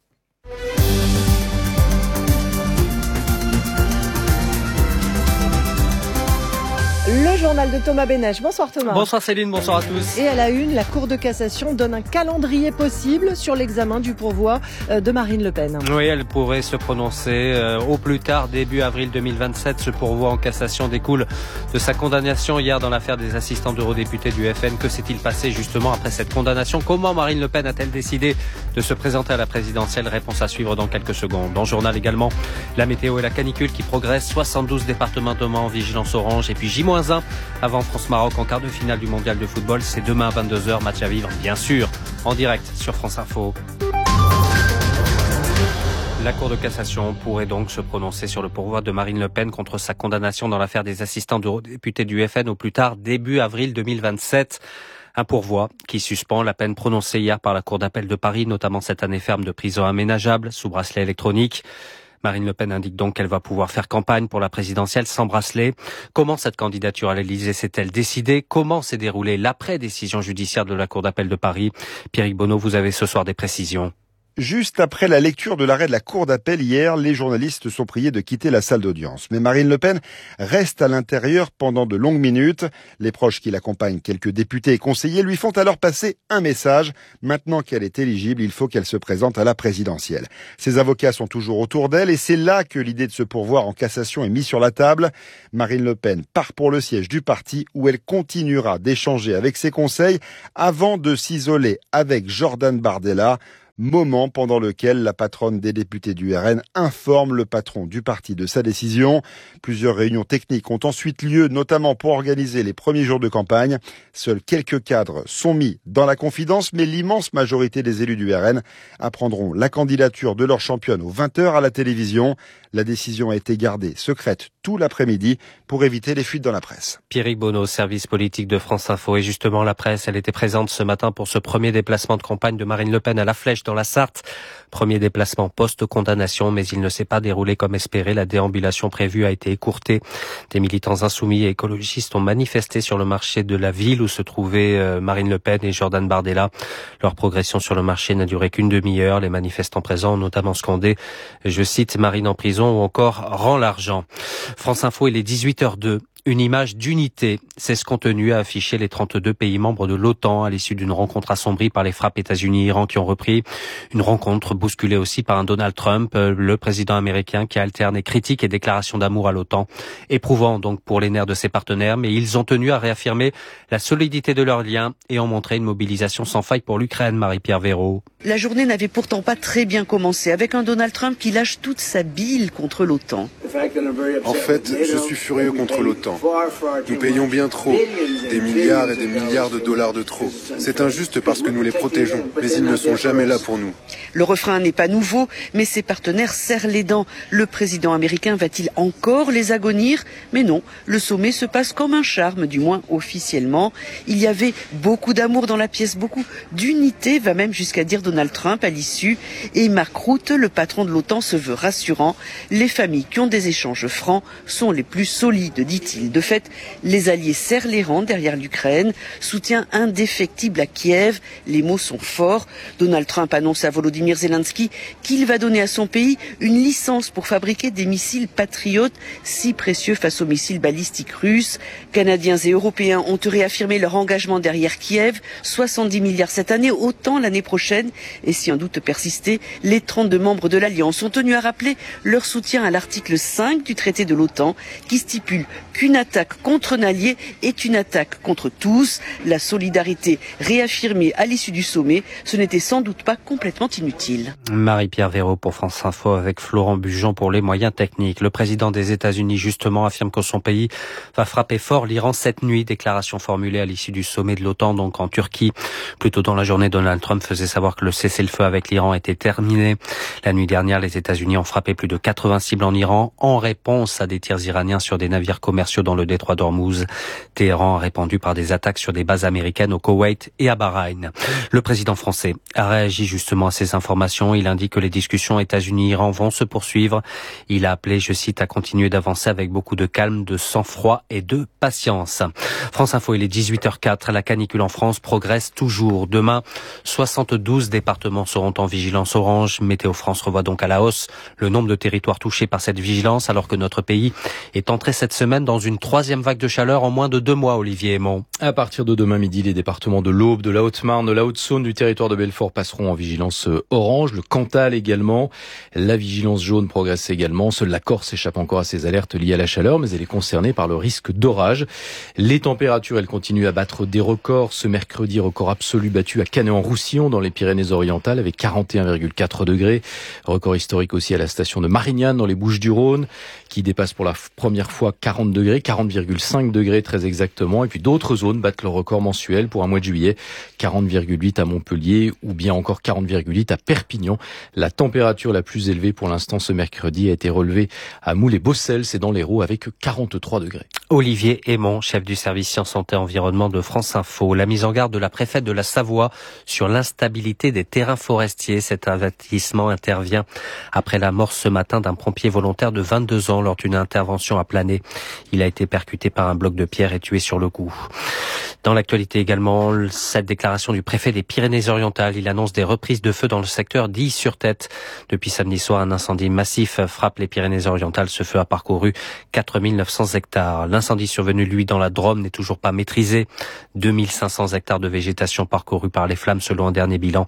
Le journal de Thomas Bénèche. Bonsoir Thomas. Bonsoir Céline, bonsoir à tous. Et à la une, la Cour de cassation donne un calendrier possible sur l'examen du pourvoi de Marine Le Pen. Oui, elle pourrait se prononcer au plus tard début avril 2027. Ce pourvoi en cassation découle de sa condamnation hier dans l'affaire des assistants d'eurodéputés du FN. Que s'est-il passé justement après cette condamnation ? Comment Marine Le Pen a-t-elle décidé de se présenter à la présidentielle ? Réponse à suivre dans quelques secondes. Dans le journal également, la météo et la canicule qui progressent. 72 départements en vigilance orange et puis J-1 3-1 avant France-Maroc en quart de finale du mondial de football. C'est demain à 22h, match à vivre bien sûr en direct sur France Info. La Cour de cassation pourrait donc se prononcer sur le pourvoi de Marine Le Pen contre sa condamnation dans l'affaire des assistants d'eurodéputés du FN au plus tard début avril 2027. Un pourvoi qui suspend la peine prononcée hier par la Cour d'appel de Paris, notamment cette année ferme de prison aménageable sous bracelet électronique. Marine Le Pen indique donc qu'elle va pouvoir faire campagne pour la présidentielle sans bracelet. Comment cette candidature à l'Élysée s'est-elle décidée? Comment s'est déroulée l'après-décision judiciaire de la Cour d'appel de Paris? Pierrick Bonneau, vous avez ce soir des précisions. Juste après la lecture de l'arrêt de la Cour d'appel hier, les journalistes sont priés de quitter la salle d'audience. Mais Marine Le Pen reste à l'intérieur pendant de longues minutes. Les proches qui l'accompagnent, quelques députés et conseillers, lui font alors passer un message. Maintenant qu'elle est éligible, il faut qu'elle se présente à la présidentielle. Ses avocats sont toujours autour d'elle et c'est là que l'idée de se pourvoir en cassation est mise sur la table. Marine Le Pen part pour le siège du parti où elle continuera d'échanger avec ses conseils avant de s'isoler avec Jordan Bardella. Moment pendant lequel la patronne des députés du RN informe le patron du parti de sa décision. Plusieurs réunions techniques ont ensuite lieu, notamment pour organiser les premiers jours de campagne. Seuls quelques cadres sont mis dans la confidence, mais l'immense majorité des élus du RN apprendront la candidature de leur championne aux 20h à la télévision. La décision a été gardée secrète tout l'après-midi pour éviter les fuites dans la presse. Pierrick Bonneau, service politique de France Info. Et justement, la presse, elle était présente ce matin pour ce premier déplacement de campagne de Marine Le Pen à la Flèche dans la Sarthe. Premier déplacement post-condamnation, mais il ne s'est pas déroulé comme espéré. La déambulation prévue a été écourtée. Des militants insoumis et écologistes ont manifesté sur le marché de la ville où se trouvaient Marine Le Pen et Jordan Bardella. Leur progression sur le marché n'a duré qu'une demi-heure. Les manifestants présents ont notamment scandé, je cite, Marine en prison ou encore rend l'argent. France Info, il est 18h02. Une image d'unité, c'est ce qu'ont tenu à afficher les 32 pays membres de l'OTAN à l'issue d'une rencontre assombrie par les frappes États-Unis-Iran qui ont repris. Une rencontre bousculée aussi par un Donald Trump, le président américain qui alterne critiques et déclarations d'amour à l'OTAN, éprouvant donc pour les nerfs de ses partenaires, mais ils ont tenu à réaffirmer la solidité de leurs liens et ont montré une mobilisation sans faille pour l'Ukraine, Marie-Pierre Véraud. La journée n'avait pourtant pas très bien commencé avec un Donald Trump qui lâche toute sa bile contre l'OTAN. En fait, je suis furieux contre l'OTAN. Nous payons bien trop, des milliards et des milliards de dollars de trop. C'est injuste parce que nous les protégeons, mais ils ne sont jamais là pour nous. Le refrain n'est pas nouveau, mais ses partenaires serrent les dents. Le président américain va-t-il encore les agonir? Mais non, le sommet se passe comme un charme, du moins officiellement. Il y avait beaucoup d'amour dans la pièce, beaucoup d'unité, va même jusqu'à dire Donald Trump à l'issue. Et Mark Rutte, le patron de l'OTAN, se veut rassurant. Les familles qui ont des échanges francs sont les plus solides, dit-il. De fait, les alliés serrent les rangs derrière l'Ukraine. Soutien indéfectible à Kiev. Les mots sont forts. Donald Trump annonce à Volodymyr Zelensky qu'il va donner à son pays une licence pour fabriquer des missiles patriotes si précieux face aux missiles balistiques russes. Canadiens et Européens ont réaffirmé leur engagement derrière Kiev. 70 milliards cette année, autant l'année prochaine. Et si un doute persistait, les 32 membres de l'Alliance ont tenu à rappeler leur soutien à l'article 5 du traité de l'OTAN qui stipule qu'une attaque contre un allié est une attaque contre tous. La solidarité réaffirmée à l'issue du sommet, ce n'était sans doute pas complètement inutile. Marie-Pierre Véraud pour France Info avec Florent Bujon pour les moyens techniques. Le président des États-Unis justement affirme que son pays va frapper fort l'Iran cette nuit. Déclaration formulée à l'issue du sommet de l'OTAN, donc en Turquie. Plus tôt dans la journée, Donald Trump faisait savoir que le cessez-le-feu avec l'Iran était terminé. La nuit dernière, les États-Unis ont frappé plus de 80 cibles en Iran en réponse à des tirs iraniens sur des navires commerciaux dans le détroit d'Ormuz. Téhéran a répondu par des attaques sur des bases américaines au Koweït et à Bahreïn. Le président français a réagi justement à ces informations. Il indique que les discussions États-Unis-Iran vont se poursuivre. Il a appelé, je cite, à continuer d'avancer avec beaucoup de calme, de sang-froid et de patience. France Info, il est 18h04. La canicule en France progresse toujours. Demain, 72 départements seront en vigilance orange. Météo France revoit donc à la hausse le nombre de territoires touchés par cette vigilance alors que notre pays est entré cette semaine dans une troisième vague de chaleur en moins de 2 mois, Olivier Aymon. À partir de demain midi, les départements de l'Aube, de la Haute-Marne, de la Haute-Saône, du territoire de Belfort passeront en vigilance orange. Le Cantal également. La vigilance jaune progresse également. Seule la Corse échappe encore à ces alertes liées à la chaleur, mais elle est concernée par le risque d'orage. Les températures, elles continuent à battre des records. Ce mercredi, record absolu battu à Canet-en-Roussillon dans les Pyrénées-Orientales avec 41,4 degrés. Record historique aussi à la station de Marignane dans les Bouches-du-Rhône. qui dépasse pour la première fois 40 degrés, 40,5 degrés très exactement. Et puis d'autres zones battent le record mensuel pour un mois de juillet, 40,8 à Montpellier ou bien encore 40,8 à Perpignan. La température la plus élevée pour l'instant ce mercredi a été relevée à Moulay-Bossel, c'est dans l'Hérault, avec 43 degrés. Olivier Aymon, chef du service Sciences, Santé, Environnement de France Info. La mise en garde de la préfète de la Savoie sur l'instabilité des terrains forestiers. Cet avertissement intervient après la mort ce matin d'un pompier volontaire de 22 ans lors d'une intervention à Planay. Il a été percuté par un bloc de pierre et tué sur le coup. Dans l'actualité également, cette déclaration du préfet des Pyrénées-Orientales. Il annonce des reprises de feu dans le secteur d'Ille-sur-Tête. Depuis samedi soir, un incendie massif frappe les Pyrénées-Orientales. Ce feu a parcouru 4900 hectares. L'incendie survenu, lui, dans la Drôme n'est toujours pas maîtrisé. 2500 hectares de végétation parcourus par les flammes selon un dernier bilan.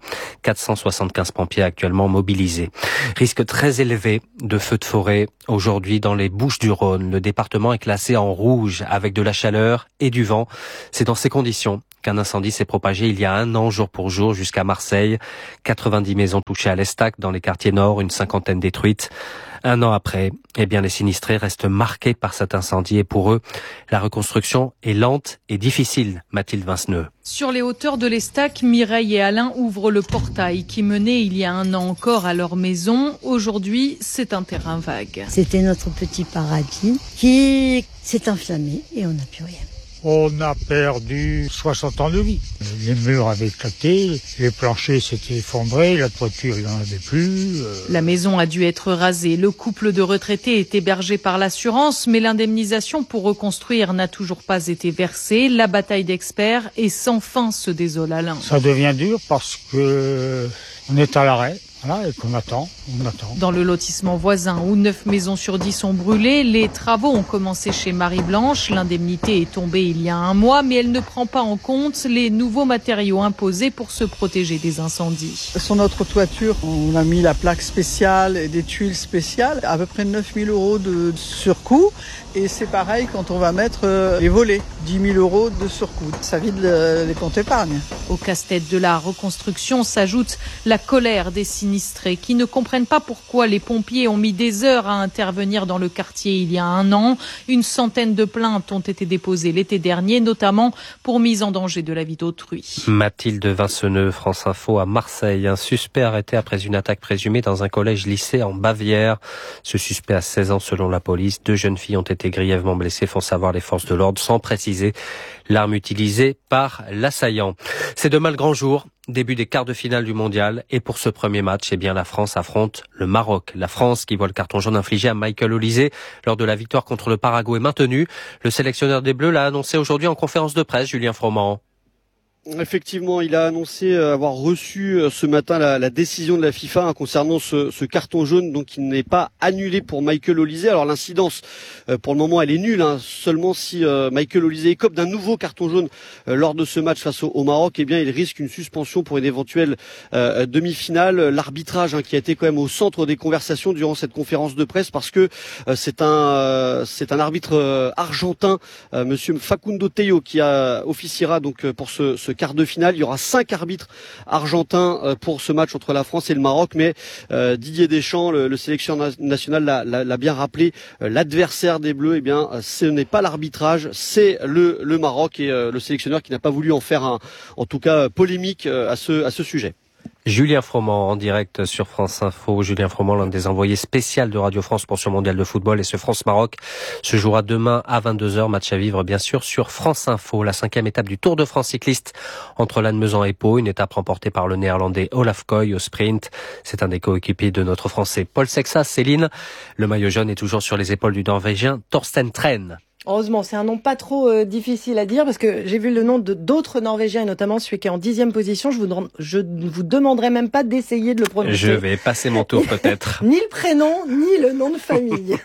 475 pompiers actuellement mobilisés. Risque très élevé de feux de forêt aujourd'hui dans les Bouches-du-Rhône. Le département est classé en rouge avec de la chaleur et du vent. C'est dans ces conditions qu'un incendie s'est propagé il y a un an, jour pour jour, jusqu'à Marseille. 90 maisons touchées à l'Estac dans les quartiers nord, une cinquantaine détruites. Un an après, les sinistrés restent marqués par cet incendie et pour eux, la reconstruction est lente et difficile. Mathilde Vinceneux. Sur les hauteurs de l'Estac, Mireille et Alain ouvrent le portail qui menait il y a un an encore à leur maison. Aujourd'hui, c'est un terrain vague. C'était notre petit paradis qui s'est enflammé et on n'a plus rien. On a perdu 60 ans de vie. Les murs avaient éclaté, les planchers s'étaient effondrés, la toiture, il n'y en avait plus. La maison a dû être rasée. Le couple de retraités est hébergé par l'assurance, mais l'indemnisation pour reconstruire n'a toujours pas été versée. La bataille d'experts est sans fin, se désole Alain. Ça devient dur parce que on est à l'arrêt. Voilà, et qu'on attend, on attend. Dans le lotissement voisin où 9 maisons sur 10 sont brûlées, les travaux ont commencé chez Marie-Blanche. L'indemnité est tombée il y a un mois, mais elle ne prend pas en compte les nouveaux matériaux imposés pour se protéger des incendies. Sur notre toiture, on a mis la plaque spéciale et des tuiles spéciales, à peu près 9 000 € de surcoût. Et c'est pareil quand on va mettre les volets, 10 000 € de surcoût. Ça vide les comptes épargne. Au casse-tête de la reconstruction s'ajoute la colère des sinistrés qui ne comprennent pas pourquoi les pompiers ont mis des heures à intervenir dans le quartier il y a un an. Une centaine de plaintes ont été déposées l'été dernier, notamment pour mise en danger de la vie d'autrui. Mathilde Vinceneux, France Info à Marseille. Un suspect arrêté après une attaque présumée dans un collège-lycée en Bavière. Ce suspect a 16 ans selon la police. 2 jeunes filles ont été grièvement blessées, font savoir les forces de l'ordre, sans préciser l'arme utilisée par l'assaillant. C'est demain le grand jour. Début des quarts de finale du mondial. Et pour ce premier match, la France affronte le Maroc. La France qui voit le carton jaune infligé à Michael Olise lors de la victoire contre le Paraguay maintenu. Le sélectionneur des Bleus l'a annoncé aujourd'hui en conférence de presse, Julien Froment. Effectivement, il a annoncé avoir reçu ce matin la décision de la FIFA concernant ce carton jaune, donc il n'est pas annulé pour Michael Olise. Alors l'incidence, pour le moment, elle est nulle. Seulement si Michael Olise écope d'un nouveau carton jaune lors de ce match face au Maroc, il risque une suspension pour une éventuelle demi-finale. L'arbitrage qui a été quand même au centre des conversations durant cette conférence de presse parce que c'est un arbitre argentin, Monsieur Facundo Tello, qui officiera donc pour ce quart de finale. Il y aura 5 arbitres argentins pour ce match entre la France et le Maroc, mais Didier Deschamps, le sélectionneur national, l'a bien rappelé, l'adversaire des Bleus, ce n'est pas l'arbitrage, c'est le Maroc et le sélectionneur qui n'a pas voulu en faire en tout cas polémique à ce sujet. Julien Froment en direct sur France Info. Julien Froment, l'un des envoyés spéciaux de Radio France pour ce mondial de football. Et ce France-Maroc se jouera demain à 22h. Match à vivre, bien sûr, sur France Info. La 5e étape du Tour de France cycliste entre Lannemezan et Pau. Une étape remportée par le néerlandais Olaf Koy au sprint. C'est un des coéquipiers de notre français Paul Sexas. Céline, le maillot jaune est toujours sur les épaules du norvégien Thorsten Tren. Heureusement, c'est un nom pas trop difficile à dire parce que j'ai vu le nom d'autres Norvégiens et notamment celui qui est en 10e position. Je ne vous demanderai même pas d'essayer de le prononcer. Je vais passer mon tour peut-être. Ni le prénom, ni le nom de famille.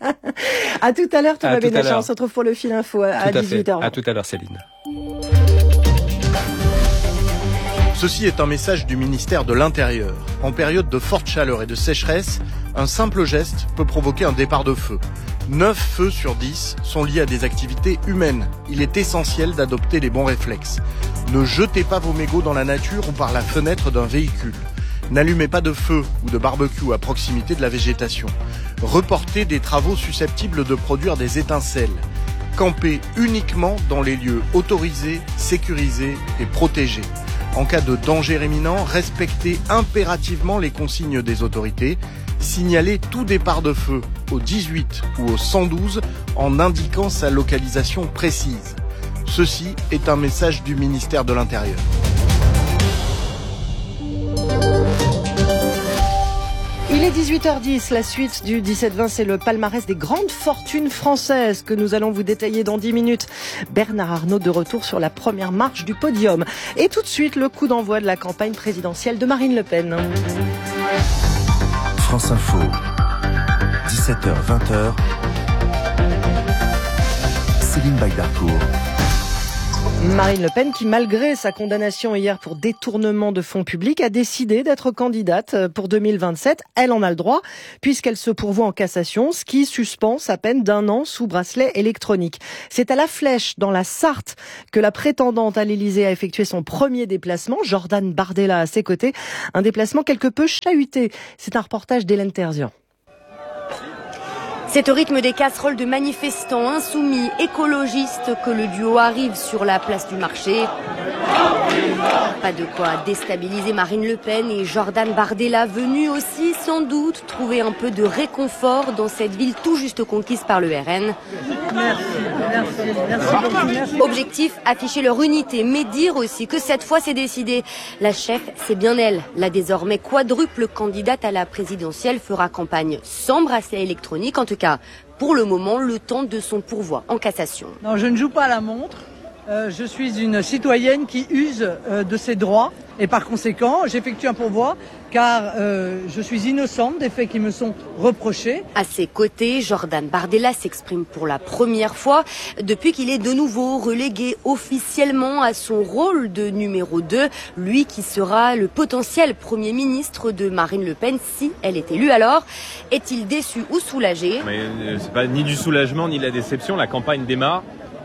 À tout à l'heure, Thomas Bénachat. On se retrouve pour le fil info à 18h. À tout à l'heure, Céline. Ceci est un message du ministère de l'Intérieur. En période de forte chaleur et de sécheresse, un simple geste peut provoquer un départ de feu. 9 feux sur 10 sont liés à des activités humaines. Il est essentiel d'adopter les bons réflexes. Ne jetez pas vos mégots dans la nature ou par la fenêtre d'un véhicule. N'allumez pas de feu ou de barbecue à proximité de la végétation. Reportez des travaux susceptibles de produire des étincelles. Campez uniquement dans les lieux autorisés, sécurisés et protégés. En cas de danger imminent, respectez impérativement les consignes des autorités. Signalez tout départ de feu au 18 ou au 112 en indiquant sa localisation précise. Ceci est un message du ministère de l'Intérieur. Il est 18h10, la suite du 17-20, c'est le palmarès des grandes fortunes françaises que nous allons vous détailler dans 10 minutes. Bernard Arnault de retour sur la première marche du podium. Et tout de suite, le coup d'envoi de la campagne présidentielle de Marine Le Pen. France Info, 17h-20h, Céline Baydarcourt. Marine Le Pen qui, malgré sa condamnation hier pour détournement de fonds publics, a décidé d'être candidate pour 2027. Elle en a le droit puisqu'elle se pourvoit en cassation, ce qui suspend sa peine d'1 an sous bracelet électronique. C'est à La Flèche, dans la Sarthe, que la prétendante à l'Élysée a effectué son premier déplacement. Jordan Bardella à ses côtés. Un déplacement quelque peu chahuté. C'est un reportage d'Hélène Terzian. C'est au rythme des casseroles de manifestants insoumis, écologistes, que le duo arrive sur la place du marché. Pas de quoi déstabiliser Marine Le Pen et Jordan Bardella, venus aussi sans doute trouver un peu de réconfort dans cette ville tout juste conquise par le RN. Merci. Objectif, afficher leur unité, mais dire aussi que cette fois c'est décidé. La chef, c'est bien elle. La désormais quadruple candidate à la présidentielle fera campagne sans bracelet électronique, en tout cas pour le moment, le temps de son pourvoi en cassation. Non, je ne joue pas à la montre. Je suis une citoyenne qui use de ses droits et par conséquent, j'effectue un pourvoi car je suis innocente des faits qui me sont reprochés. À ses côtés, Jordan Bardella s'exprime pour la première fois depuis qu'il est de nouveau relégué officiellement à son rôle de numéro 2, lui qui sera le potentiel Premier ministre de Marine Le Pen si elle est élue. Alors, est-il déçu ou soulagé ? Mais c'est pas ni du soulagement ni de la déception, la campagne démarre.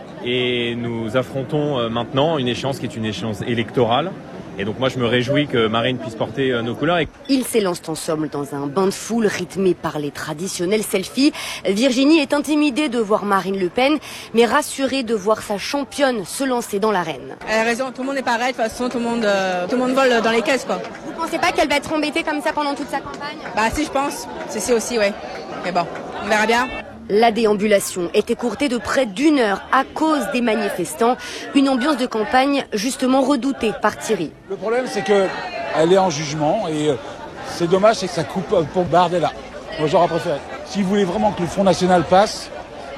Et nous affrontons maintenant une échéance qui est une échéance électorale. Et donc moi je me réjouis que Marine puisse porter nos couleurs. Ils s'élancent en somme dans un bain de foule rythmé par les traditionnels selfies. Virginie est intimidée de voir Marine Le Pen, mais rassurée de voir sa championne se lancer dans l'arène. Elle a raison, tout le monde est pareil, de toute façon tout le monde vole dans les caisses quoi. Vous pensez pas qu'elle va être embêtée comme ça pendant toute sa campagne ? Bah si je pense, c'est aussi ouais. Mais bon, on verra bien. La déambulation est écourtée de près d'1 heure à cause des manifestants. Une ambiance de campagne justement redoutée par Thierry. Le problème, c'est qu'elle est en jugement et c'est dommage, c'est que ça coupe pour Bardella. Moi, j'aurais préféré. S'il voulait vraiment que le Front National passe,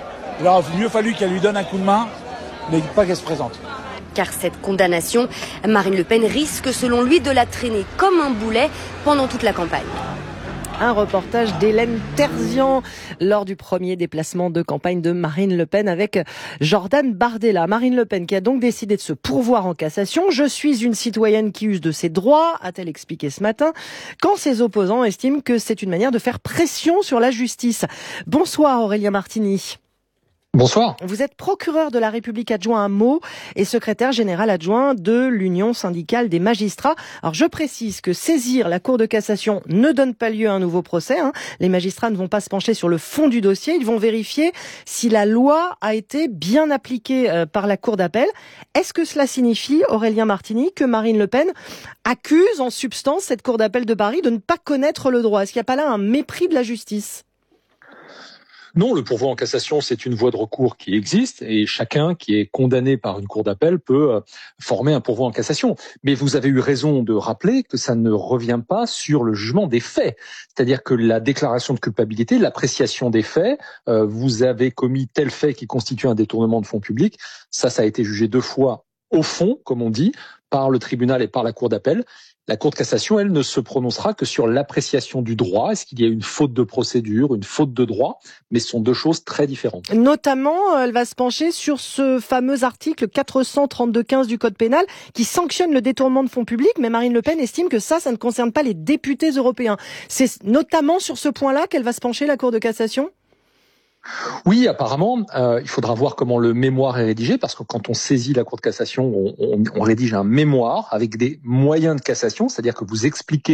il aurait mieux fallu qu'elle lui donne un coup de main, mais pas qu'elle se présente. Car cette condamnation, Marine Le Pen risque selon lui de la traîner comme un boulet pendant toute la campagne. Un reportage d'Hélène Terzian lors du premier déplacement de campagne de Marine Le Pen avec Jordan Bardella. Marine Le Pen qui a donc décidé de se pourvoir en cassation. Je suis une citoyenne qui use de ses droits, a-t-elle expliqué ce matin, quand ses opposants estiment que c'est une manière de faire pression sur la justice. Bonsoir Aurélien Martini. Bonsoir. Vous êtes procureur de la République adjoint à Meaux et secrétaire général adjoint de l'Union syndicale des magistrats. Alors je précise que saisir la Cour de cassation ne donne pas lieu à un nouveau procès. Les magistrats ne vont pas se pencher sur le fond du dossier, ils vont vérifier si la loi a été bien appliquée par la Cour d'appel. Est-ce que cela signifie, Aurélien Martini, que Marine Le Pen accuse en substance cette Cour d'appel de Paris de ne pas connaître le droit ? Est-ce qu'il n'y a pas là un mépris de la justice ? Non, le pourvoi en cassation, c'est une voie de recours qui existe et chacun qui est condamné par une cour d'appel peut former un pourvoi en cassation. Mais vous avez eu raison de rappeler que ça ne revient pas sur le jugement des faits. C'est-à-dire que la déclaration de culpabilité, l'appréciation des faits, vous avez commis tel fait qui constitue un détournement de fonds publics, ça a été jugé 2 fois au fond, comme on dit, par le tribunal et par la cour d'appel. La Cour de cassation, elle, ne se prononcera que sur l'appréciation du droit. Est-ce qu'il y a une faute de procédure, une faute de droit ? Mais ce sont 2 choses très différentes. Notamment, elle va se pencher sur ce fameux article 432-15 du Code pénal qui sanctionne le détournement de fonds publics. Mais Marine Le Pen estime que ça ne concerne pas les députés européens. C'est notamment sur ce point-là qu'elle va se pencher, la Cour de cassation ? Oui, apparemment, il faudra voir comment le mémoire est rédigé, parce que quand on saisit la Cour de cassation, on rédige un mémoire avec des moyens de cassation, c'est-à-dire que vous expliquez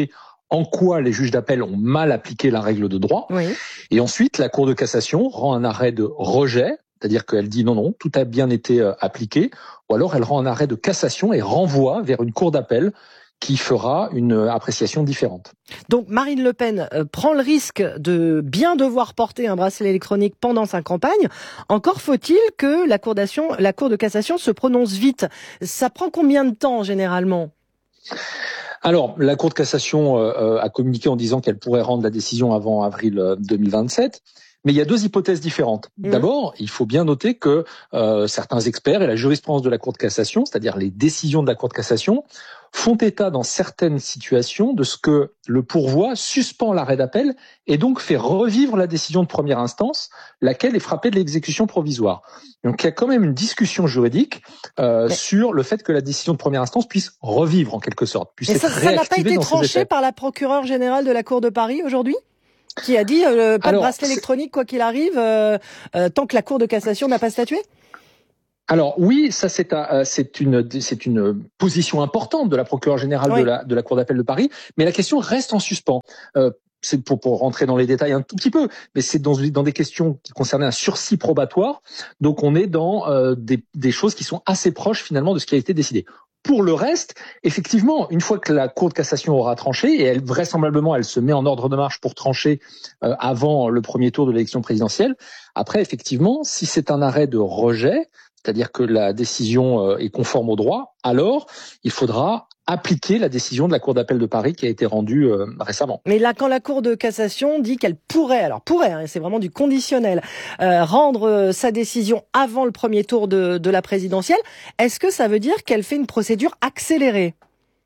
en quoi les juges d'appel ont mal appliqué la règle de droit. Oui. Et ensuite, la Cour de cassation rend un arrêt de rejet, c'est-à-dire qu'elle dit non, tout a bien été appliqué, ou alors elle rend un arrêt de cassation et renvoie vers une cour d'appel qui fera une appréciation différente. Donc Marine Le Pen prend le risque de bien devoir porter un bracelet électronique pendant sa campagne. Encore faut-il que la Cour de cassation se prononce vite. Ça prend combien de temps généralement ? Alors, la Cour de cassation a communiqué en disant qu'elle pourrait rendre la décision avant avril 2027. Mais il y a deux hypothèses différentes. D'abord, il faut bien noter que certains experts et la jurisprudence de la Cour de cassation, c'est-à-dire les décisions de la Cour de cassation, font état dans certaines situations de ce que le pourvoi suspend l'arrêt d'appel et donc fait revivre la décision de première instance, laquelle est frappée de l'exécution provisoire. Donc il y a quand même une discussion juridique sur le fait que la décision de première instance puisse revivre en quelque sorte. Mais ça n'a pas été tranché par la procureure générale de la Cour de Paris aujourd'hui ? Qui a dit pas de bracelet électronique quoi qu'il arrive tant que la Cour de cassation n'a pas statué ? Alors oui, ça c'est une position importante de la procureure générale de la Cour d'appel de Paris, mais la question reste en suspens. C'est pour rentrer dans les détails un tout petit peu, mais c'est dans des questions qui concernaient un sursis probatoire, donc on est dans des choses qui sont assez proches finalement de ce qui a été décidé. Pour le reste, effectivement, une fois que la Cour de cassation aura tranché, et vraisemblablement elle se met en ordre de marche pour trancher avant le premier tour de l'élection présidentielle, après effectivement, si c'est un arrêt de rejet, c'est-à-dire que la décision est conforme au droit, alors il faudra appliquer la décision de la Cour d'appel de Paris qui a été rendue récemment. Mais là, quand la Cour de cassation dit qu'elle pourrait, c'est vraiment du conditionnel, rendre sa décision avant le premier tour de la présidentielle, est-ce que ça veut dire qu'elle fait une procédure accélérée ?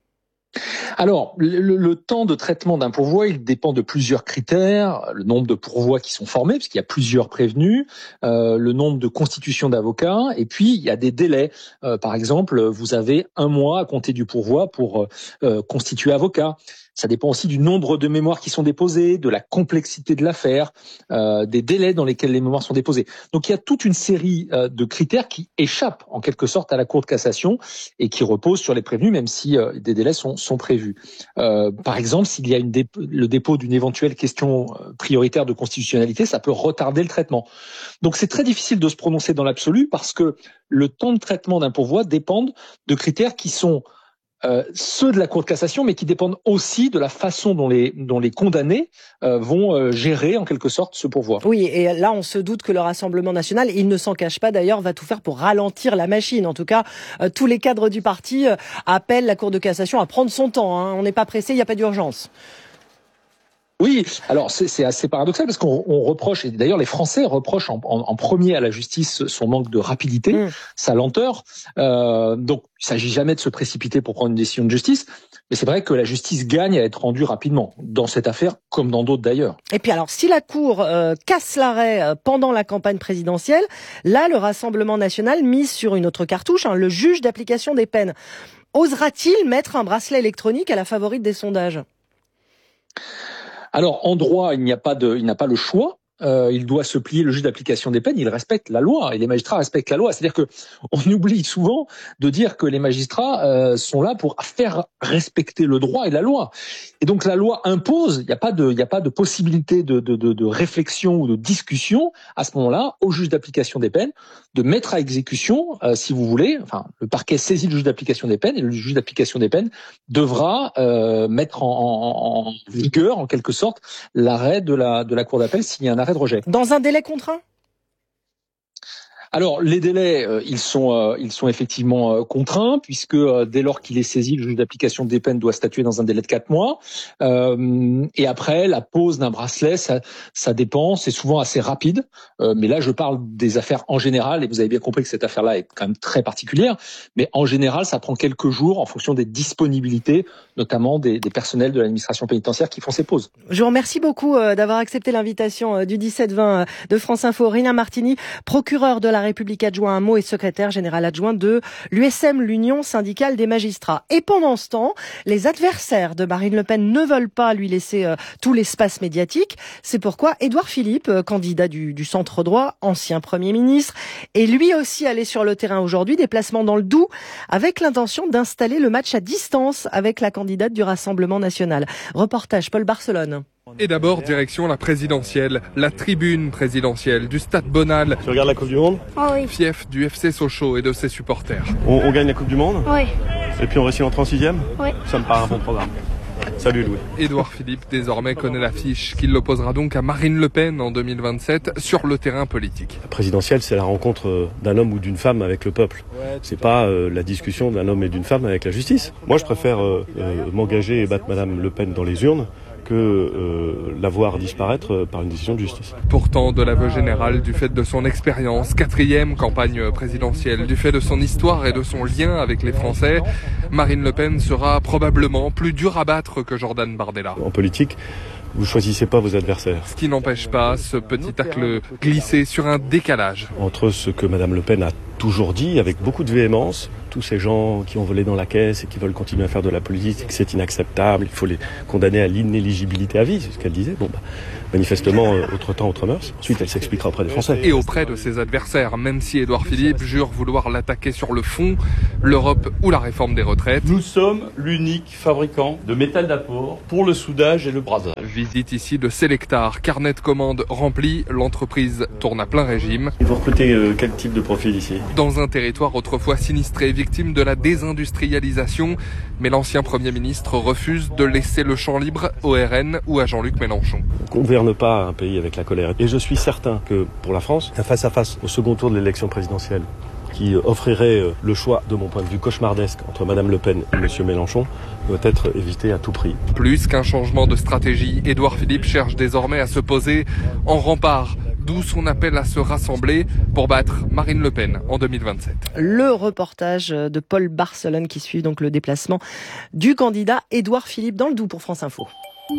Alors, le temps de traitement d'un pourvoi, il dépend de plusieurs critères. Le nombre de pourvois qui sont formés, puisqu'il y a plusieurs prévenus, le nombre de constitutions d'avocats, et puis il y a des délais. Par exemple, vous avez 1 mois à compter du pourvoi pour constituer avocat. Ça dépend aussi du nombre de mémoires qui sont déposées, de la complexité de l'affaire, des délais dans lesquels les mémoires sont déposées. Donc il y a toute une série de critères qui échappent en quelque sorte à la Cour de cassation et qui reposent sur les prévenus, même si des délais sont prévus. Par exemple, s'il y a le dépôt d'une éventuelle question prioritaire de constitutionnalité, ça peut retarder le traitement. Donc c'est très difficile de se prononcer dans l'absolu parce que le temps de traitement d'un pourvoi dépend de critères qui sont ceux de la Cour de cassation, mais qui dépendent aussi de la façon dont les condamnés vont gérer en quelque sorte ce pourvoi. Oui, et là on se doute que le Rassemblement national, il ne s'en cache pas d'ailleurs, va tout faire pour ralentir la machine. En tout cas, tous les cadres du parti appellent la Cour de cassation à prendre son temps. On n'est pas pressé, il n'y a pas d'urgence. Oui, alors c'est assez paradoxal parce qu'on reproche, et d'ailleurs les Français reprochent en premier à la justice son manque de rapidité, sa lenteur. Donc il ne s'agit jamais de se précipiter pour prendre une décision de justice, mais c'est vrai que la justice gagne à être rendue rapidement, dans cette affaire comme dans d'autres d'ailleurs. Et puis alors, si la Cour casse l'arrêt pendant la campagne présidentielle, là le Rassemblement national mise sur une autre cartouche, le juge d'application des peines. Osera-t-il mettre un bracelet électronique à la favorite des sondages ? Alors, en droit, il n'a pas le choix. Il doit se plier, le juge d'application des peines, il respecte la loi et les magistrats respectent la loi. C'est-à-dire que on oublie souvent de dire que les magistrats sont là pour faire respecter le droit et la loi. Et donc la loi impose, il n'y a pas de possibilité de réflexion ou de discussion à ce moment-là au juge d'application des peines de mettre à exécution, si vous voulez, le parquet saisit le juge d'application des peines et le juge d'application des peines devra mettre en vigueur en quelque sorte l'arrêt de la cour d'appel s'il y a un arrêt de rejet. Dans un délai contraint ? Alors les délais, ils sont effectivement contraints puisque dès lors qu'il est saisi, le juge d'application des peines doit statuer dans un délai de 4 mois. Et après, la pose d'un bracelet, ça dépend, c'est souvent assez rapide. Mais là, je parle des affaires en général, et vous avez bien compris que cette affaire-là est quand même très particulière. Mais en général, ça prend quelques jours en fonction des disponibilités, notamment des personnels de l'administration pénitentiaire qui font ces pauses. Je vous remercie beaucoup d'avoir accepté l'invitation du 17-20 de France Info. Aurélien Martini, procureur de la La République adjoint un mot et secrétaire général adjoint de l'USM, l'Union syndicale des magistrats. Et pendant ce temps, les adversaires de Marine Le Pen ne veulent pas lui laisser tout l'espace médiatique. C'est pourquoi Édouard Philippe, candidat du centre droit, ancien Premier ministre, est lui aussi allé sur le terrain aujourd'hui, déplacement dans le Doubs, avec l'intention d'installer le match à distance avec la candidate du Rassemblement national. Reportage Paul Barcelone. Et d'abord, direction la présidentielle, la tribune présidentielle du Stade Bonal. Tu regardes la Coupe du Monde ? Oh oui. Fief du FC Sochaux et de ses supporters. On gagne la Coupe du Monde ? Oui. Et puis on réussit d'entrer en 6e ? Oui. Ça me paraît un bon programme. Salut Louis. Édouard Philippe désormais connaît l'affiche qui l'opposera donc à Marine Le Pen en 2027 sur le terrain politique. La présidentielle, c'est la rencontre d'un homme ou d'une femme avec le peuple. C'est pas la discussion d'un homme et d'une femme avec la justice. Moi, je préfère m'engager et battre Madame Le Pen dans les urnes que la voir disparaître par une décision de justice. Pourtant, de l'aveu général, du fait de son expérience, 4e campagne présidentielle, du fait de son histoire et de son lien avec les Français, Marine Le Pen sera probablement plus dure à battre que Jordan Bardella. En politique, vous choisissez pas vos adversaires. Ce qui n'empêche pas ce petit tacle glissé sur un décalage. Entre ce que Madame Le Pen a toujours dit avec beaucoup de véhémence, tous ces gens qui ont volé dans la caisse et qui veulent continuer à faire de la politique, c'est inacceptable, il faut les condamner à l'inéligibilité à vie, c'est ce qu'elle disait. Bon, manifestement, autre temps, autre mœurs. Ensuite, elle s'expliquera auprès des Français. Et auprès de ses adversaires, même si Édouard Philippe jure vouloir l'attaquer sur le fond, l'Europe ou la réforme des retraites. Nous sommes l'unique fabricant de métal d'apport pour le soudage et le brasage. Visite ici de Selectar, carnet de commandes rempli, l'entreprise tourne à plein régime. Et vous recrutez quel type de profil ici ? Dans un territoire autrefois sinistré, victime de la désindustrialisation, mais l'ancien Premier ministre refuse de laisser le champ libre au RN ou à Jean-Luc Mélenchon. On ne gouverne pas un pays avec la colère. Et je suis certain que pour la France, un face-à-face au second tour de l'élection présidentielle, qui offrirait le choix, de mon point de vue cauchemardesque, entre Madame Le Pen et Monsieur Mélenchon, doit être évité à tout prix. Plus qu'un changement de stratégie, Édouard Philippe cherche désormais à se poser en rempart, d'où son appel à se rassembler pour battre Marine Le Pen en 2027. Le reportage de Paul Barcelone qui suit donc le déplacement du candidat Édouard Philippe dans le Doubs pour France Info.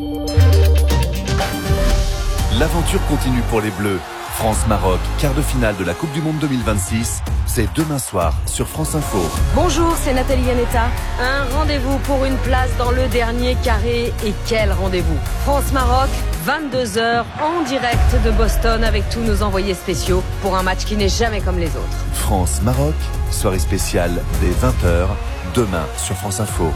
L'aventure continue pour les Bleus. France-Maroc, quart de finale de la Coupe du Monde 2026, c'est demain soir sur France Info. Bonjour, c'est Nathalie Yanetta. Un rendez-vous pour une place dans le dernier carré. Et quel rendez-vous ? France-Maroc, 22h, en direct de Boston avec tous nos envoyés spéciaux pour un match qui n'est jamais comme les autres. France-Maroc, soirée spéciale dès 20h, demain sur France Info.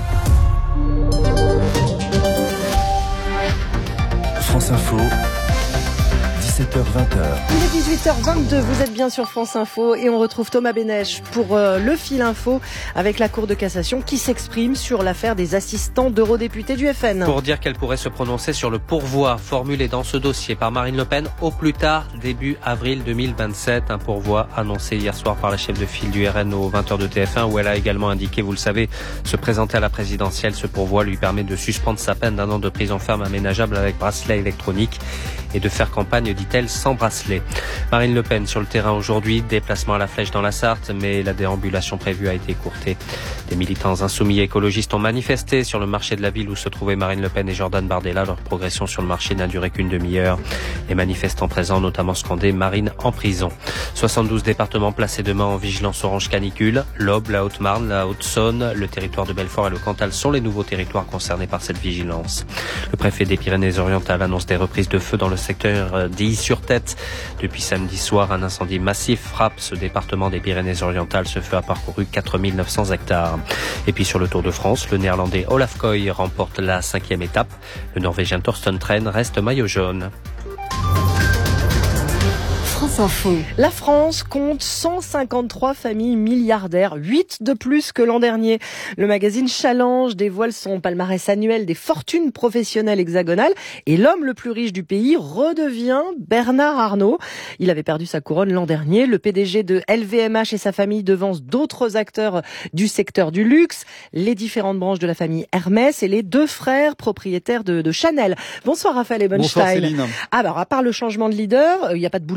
France Info. 17h-20h. Il est 18h22, vous êtes bien sur France Info et on retrouve Thomas Bénèche pour le fil info avec la Cour de cassation qui s'exprime sur l'affaire des assistants d'eurodéputés du FN. Pour dire qu'elle pourrait se prononcer sur le pourvoi formulé dans ce dossier par Marine Le Pen au plus tard début avril 2027. Un pourvoi annoncé hier soir par la chef de file du RN aux 20h de TF1 où elle a également indiqué, vous le savez, se présenter à la présidentielle. Ce pourvoi lui permet de suspendre sa peine d'1 an de prison ferme aménageable avec bracelet électronique et de faire campagne, dit-elle, sans bracelet. Marine Le Pen sur le terrain aujourd'hui, déplacement à la Flèche dans la Sarthe, mais la déambulation prévue a été écourtée. Des militants insoumis et écologistes ont manifesté sur le marché de la ville où se trouvaient Marine Le Pen et Jordan Bardella. Leur progression sur le marché n'a duré qu'une demi-heure. Les manifestants présents ont notamment scandé Marine en prison. 72 départements placés demain en vigilance orange canicule. L'Aube, la Haute-Marne, la Haute-Saône, le territoire de Belfort et le Cantal sont les nouveaux territoires concernés par cette vigilance. Le préfet des Pyrénées-Orientales annonce des reprises de feu dans le secteur d'Illy-sur-Tête. Depuis samedi soir, un incendie massif frappe ce département des Pyrénées-Orientales. Ce feu a parcouru 4900 hectares. Et puis sur le Tour de France, le néerlandais Olaf Koy remporte la 5e étape. Le norvégien Thorsten Tren reste maillot jaune. France Info. La France compte 153 familles milliardaires, 8 de plus que l'an dernier. Le magazine Challenge dévoile son palmarès annuel des fortunes professionnelles hexagonales et l'homme le plus riche du pays redevient Bernard Arnault. Il avait perdu sa couronne l'an dernier. Le PDG de LVMH et sa famille devancent d'autres acteurs du secteur du luxe, les différentes branches de la famille Hermès et les 2 frères propriétaires de Chanel. Bonsoir Raphaël Ebenstein. Bonsoir Céline. Alors, à part le changement de leader, il n'y a pas de bouleversement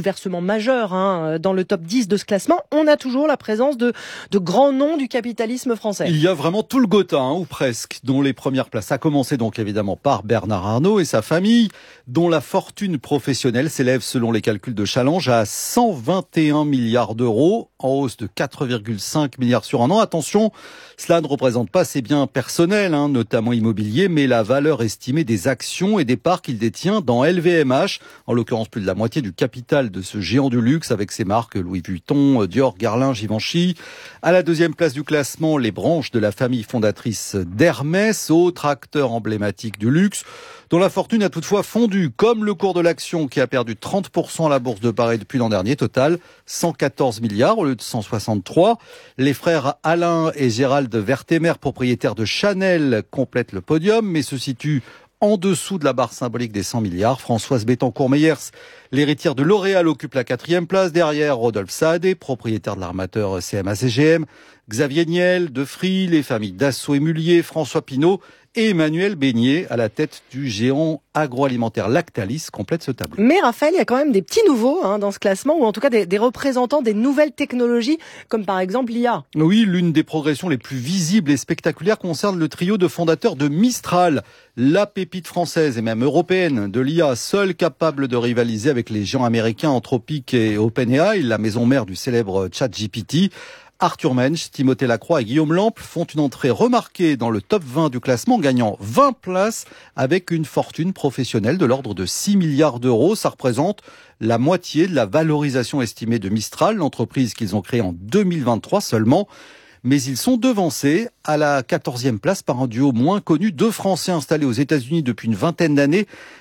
majeur dans le top 10 de ce classement. On a toujours la présence de grands noms du capitalisme français. Il y a vraiment tout le Gotha, ou presque, dont les premières places. A commencé donc évidemment par Bernard Arnault et sa famille, dont la fortune professionnelle s'élève selon les calculs de Challenge à 121 milliards d'euros, en hausse de 4,5 milliards sur un an. Attention, cela ne représente pas ses biens personnels, notamment immobiliers, mais la valeur estimée des actions et des parts qu'il détient dans LVMH, en l'occurrence plus de la moitié du capital de ce géant du luxe avec ses marques Louis Vuitton, Dior, Guerlain, Givenchy. À la deuxième place du classement, les branches de la famille fondatrice d'Hermès, autre acteur emblématique du luxe, dont la fortune a toutefois fondu, comme le cours de l'action qui a perdu 30% à la Bourse de Paris depuis l'an dernier. Total, 114 milliards au lieu de 163. Les frères Alain et Gérald Vertemer, propriétaires de Chanel, complètent le podium, mais se situent en dessous de la barre symbolique des 100 milliards. Françoise Bettencourt-Meyers, l'héritière de L'Oréal, occupe la 4e place. Derrière, Rodolphe Saadé, propriétaire de l'armateur CMA-CGM. Xavier Niel, De Free, les familles Dassault et Mullier, François Pinault et Emmanuel Beignet à la tête du géant agroalimentaire Lactalis complète ce tableau. Mais Raphaël, il y a quand même des petits nouveaux dans ce classement, ou en tout cas des représentants des nouvelles technologies, comme par exemple l'IA. Oui, l'une des progressions les plus visibles et spectaculaires concerne le trio de fondateurs de Mistral, la pépite française et même européenne de l'IA, seule capable de rivaliser avec les géants américains Anthropic et OpenAI, la maison mère du célèbre ChatGPT. Arthur Mensch, Timothée Lacroix et Guillaume Lampe font une entrée remarquée dans le top 20 du classement, gagnant 20 places avec une fortune professionnelle de l'ordre de 6 milliards d'euros. Ça représente la moitié de la valorisation estimée de Mistral, l'entreprise qu'ils ont créée en 2023 seulement. Mais ils sont devancés à la 14e place par un duo moins connu, deux Français installés aux États-Unis depuis une vingtaine d'années,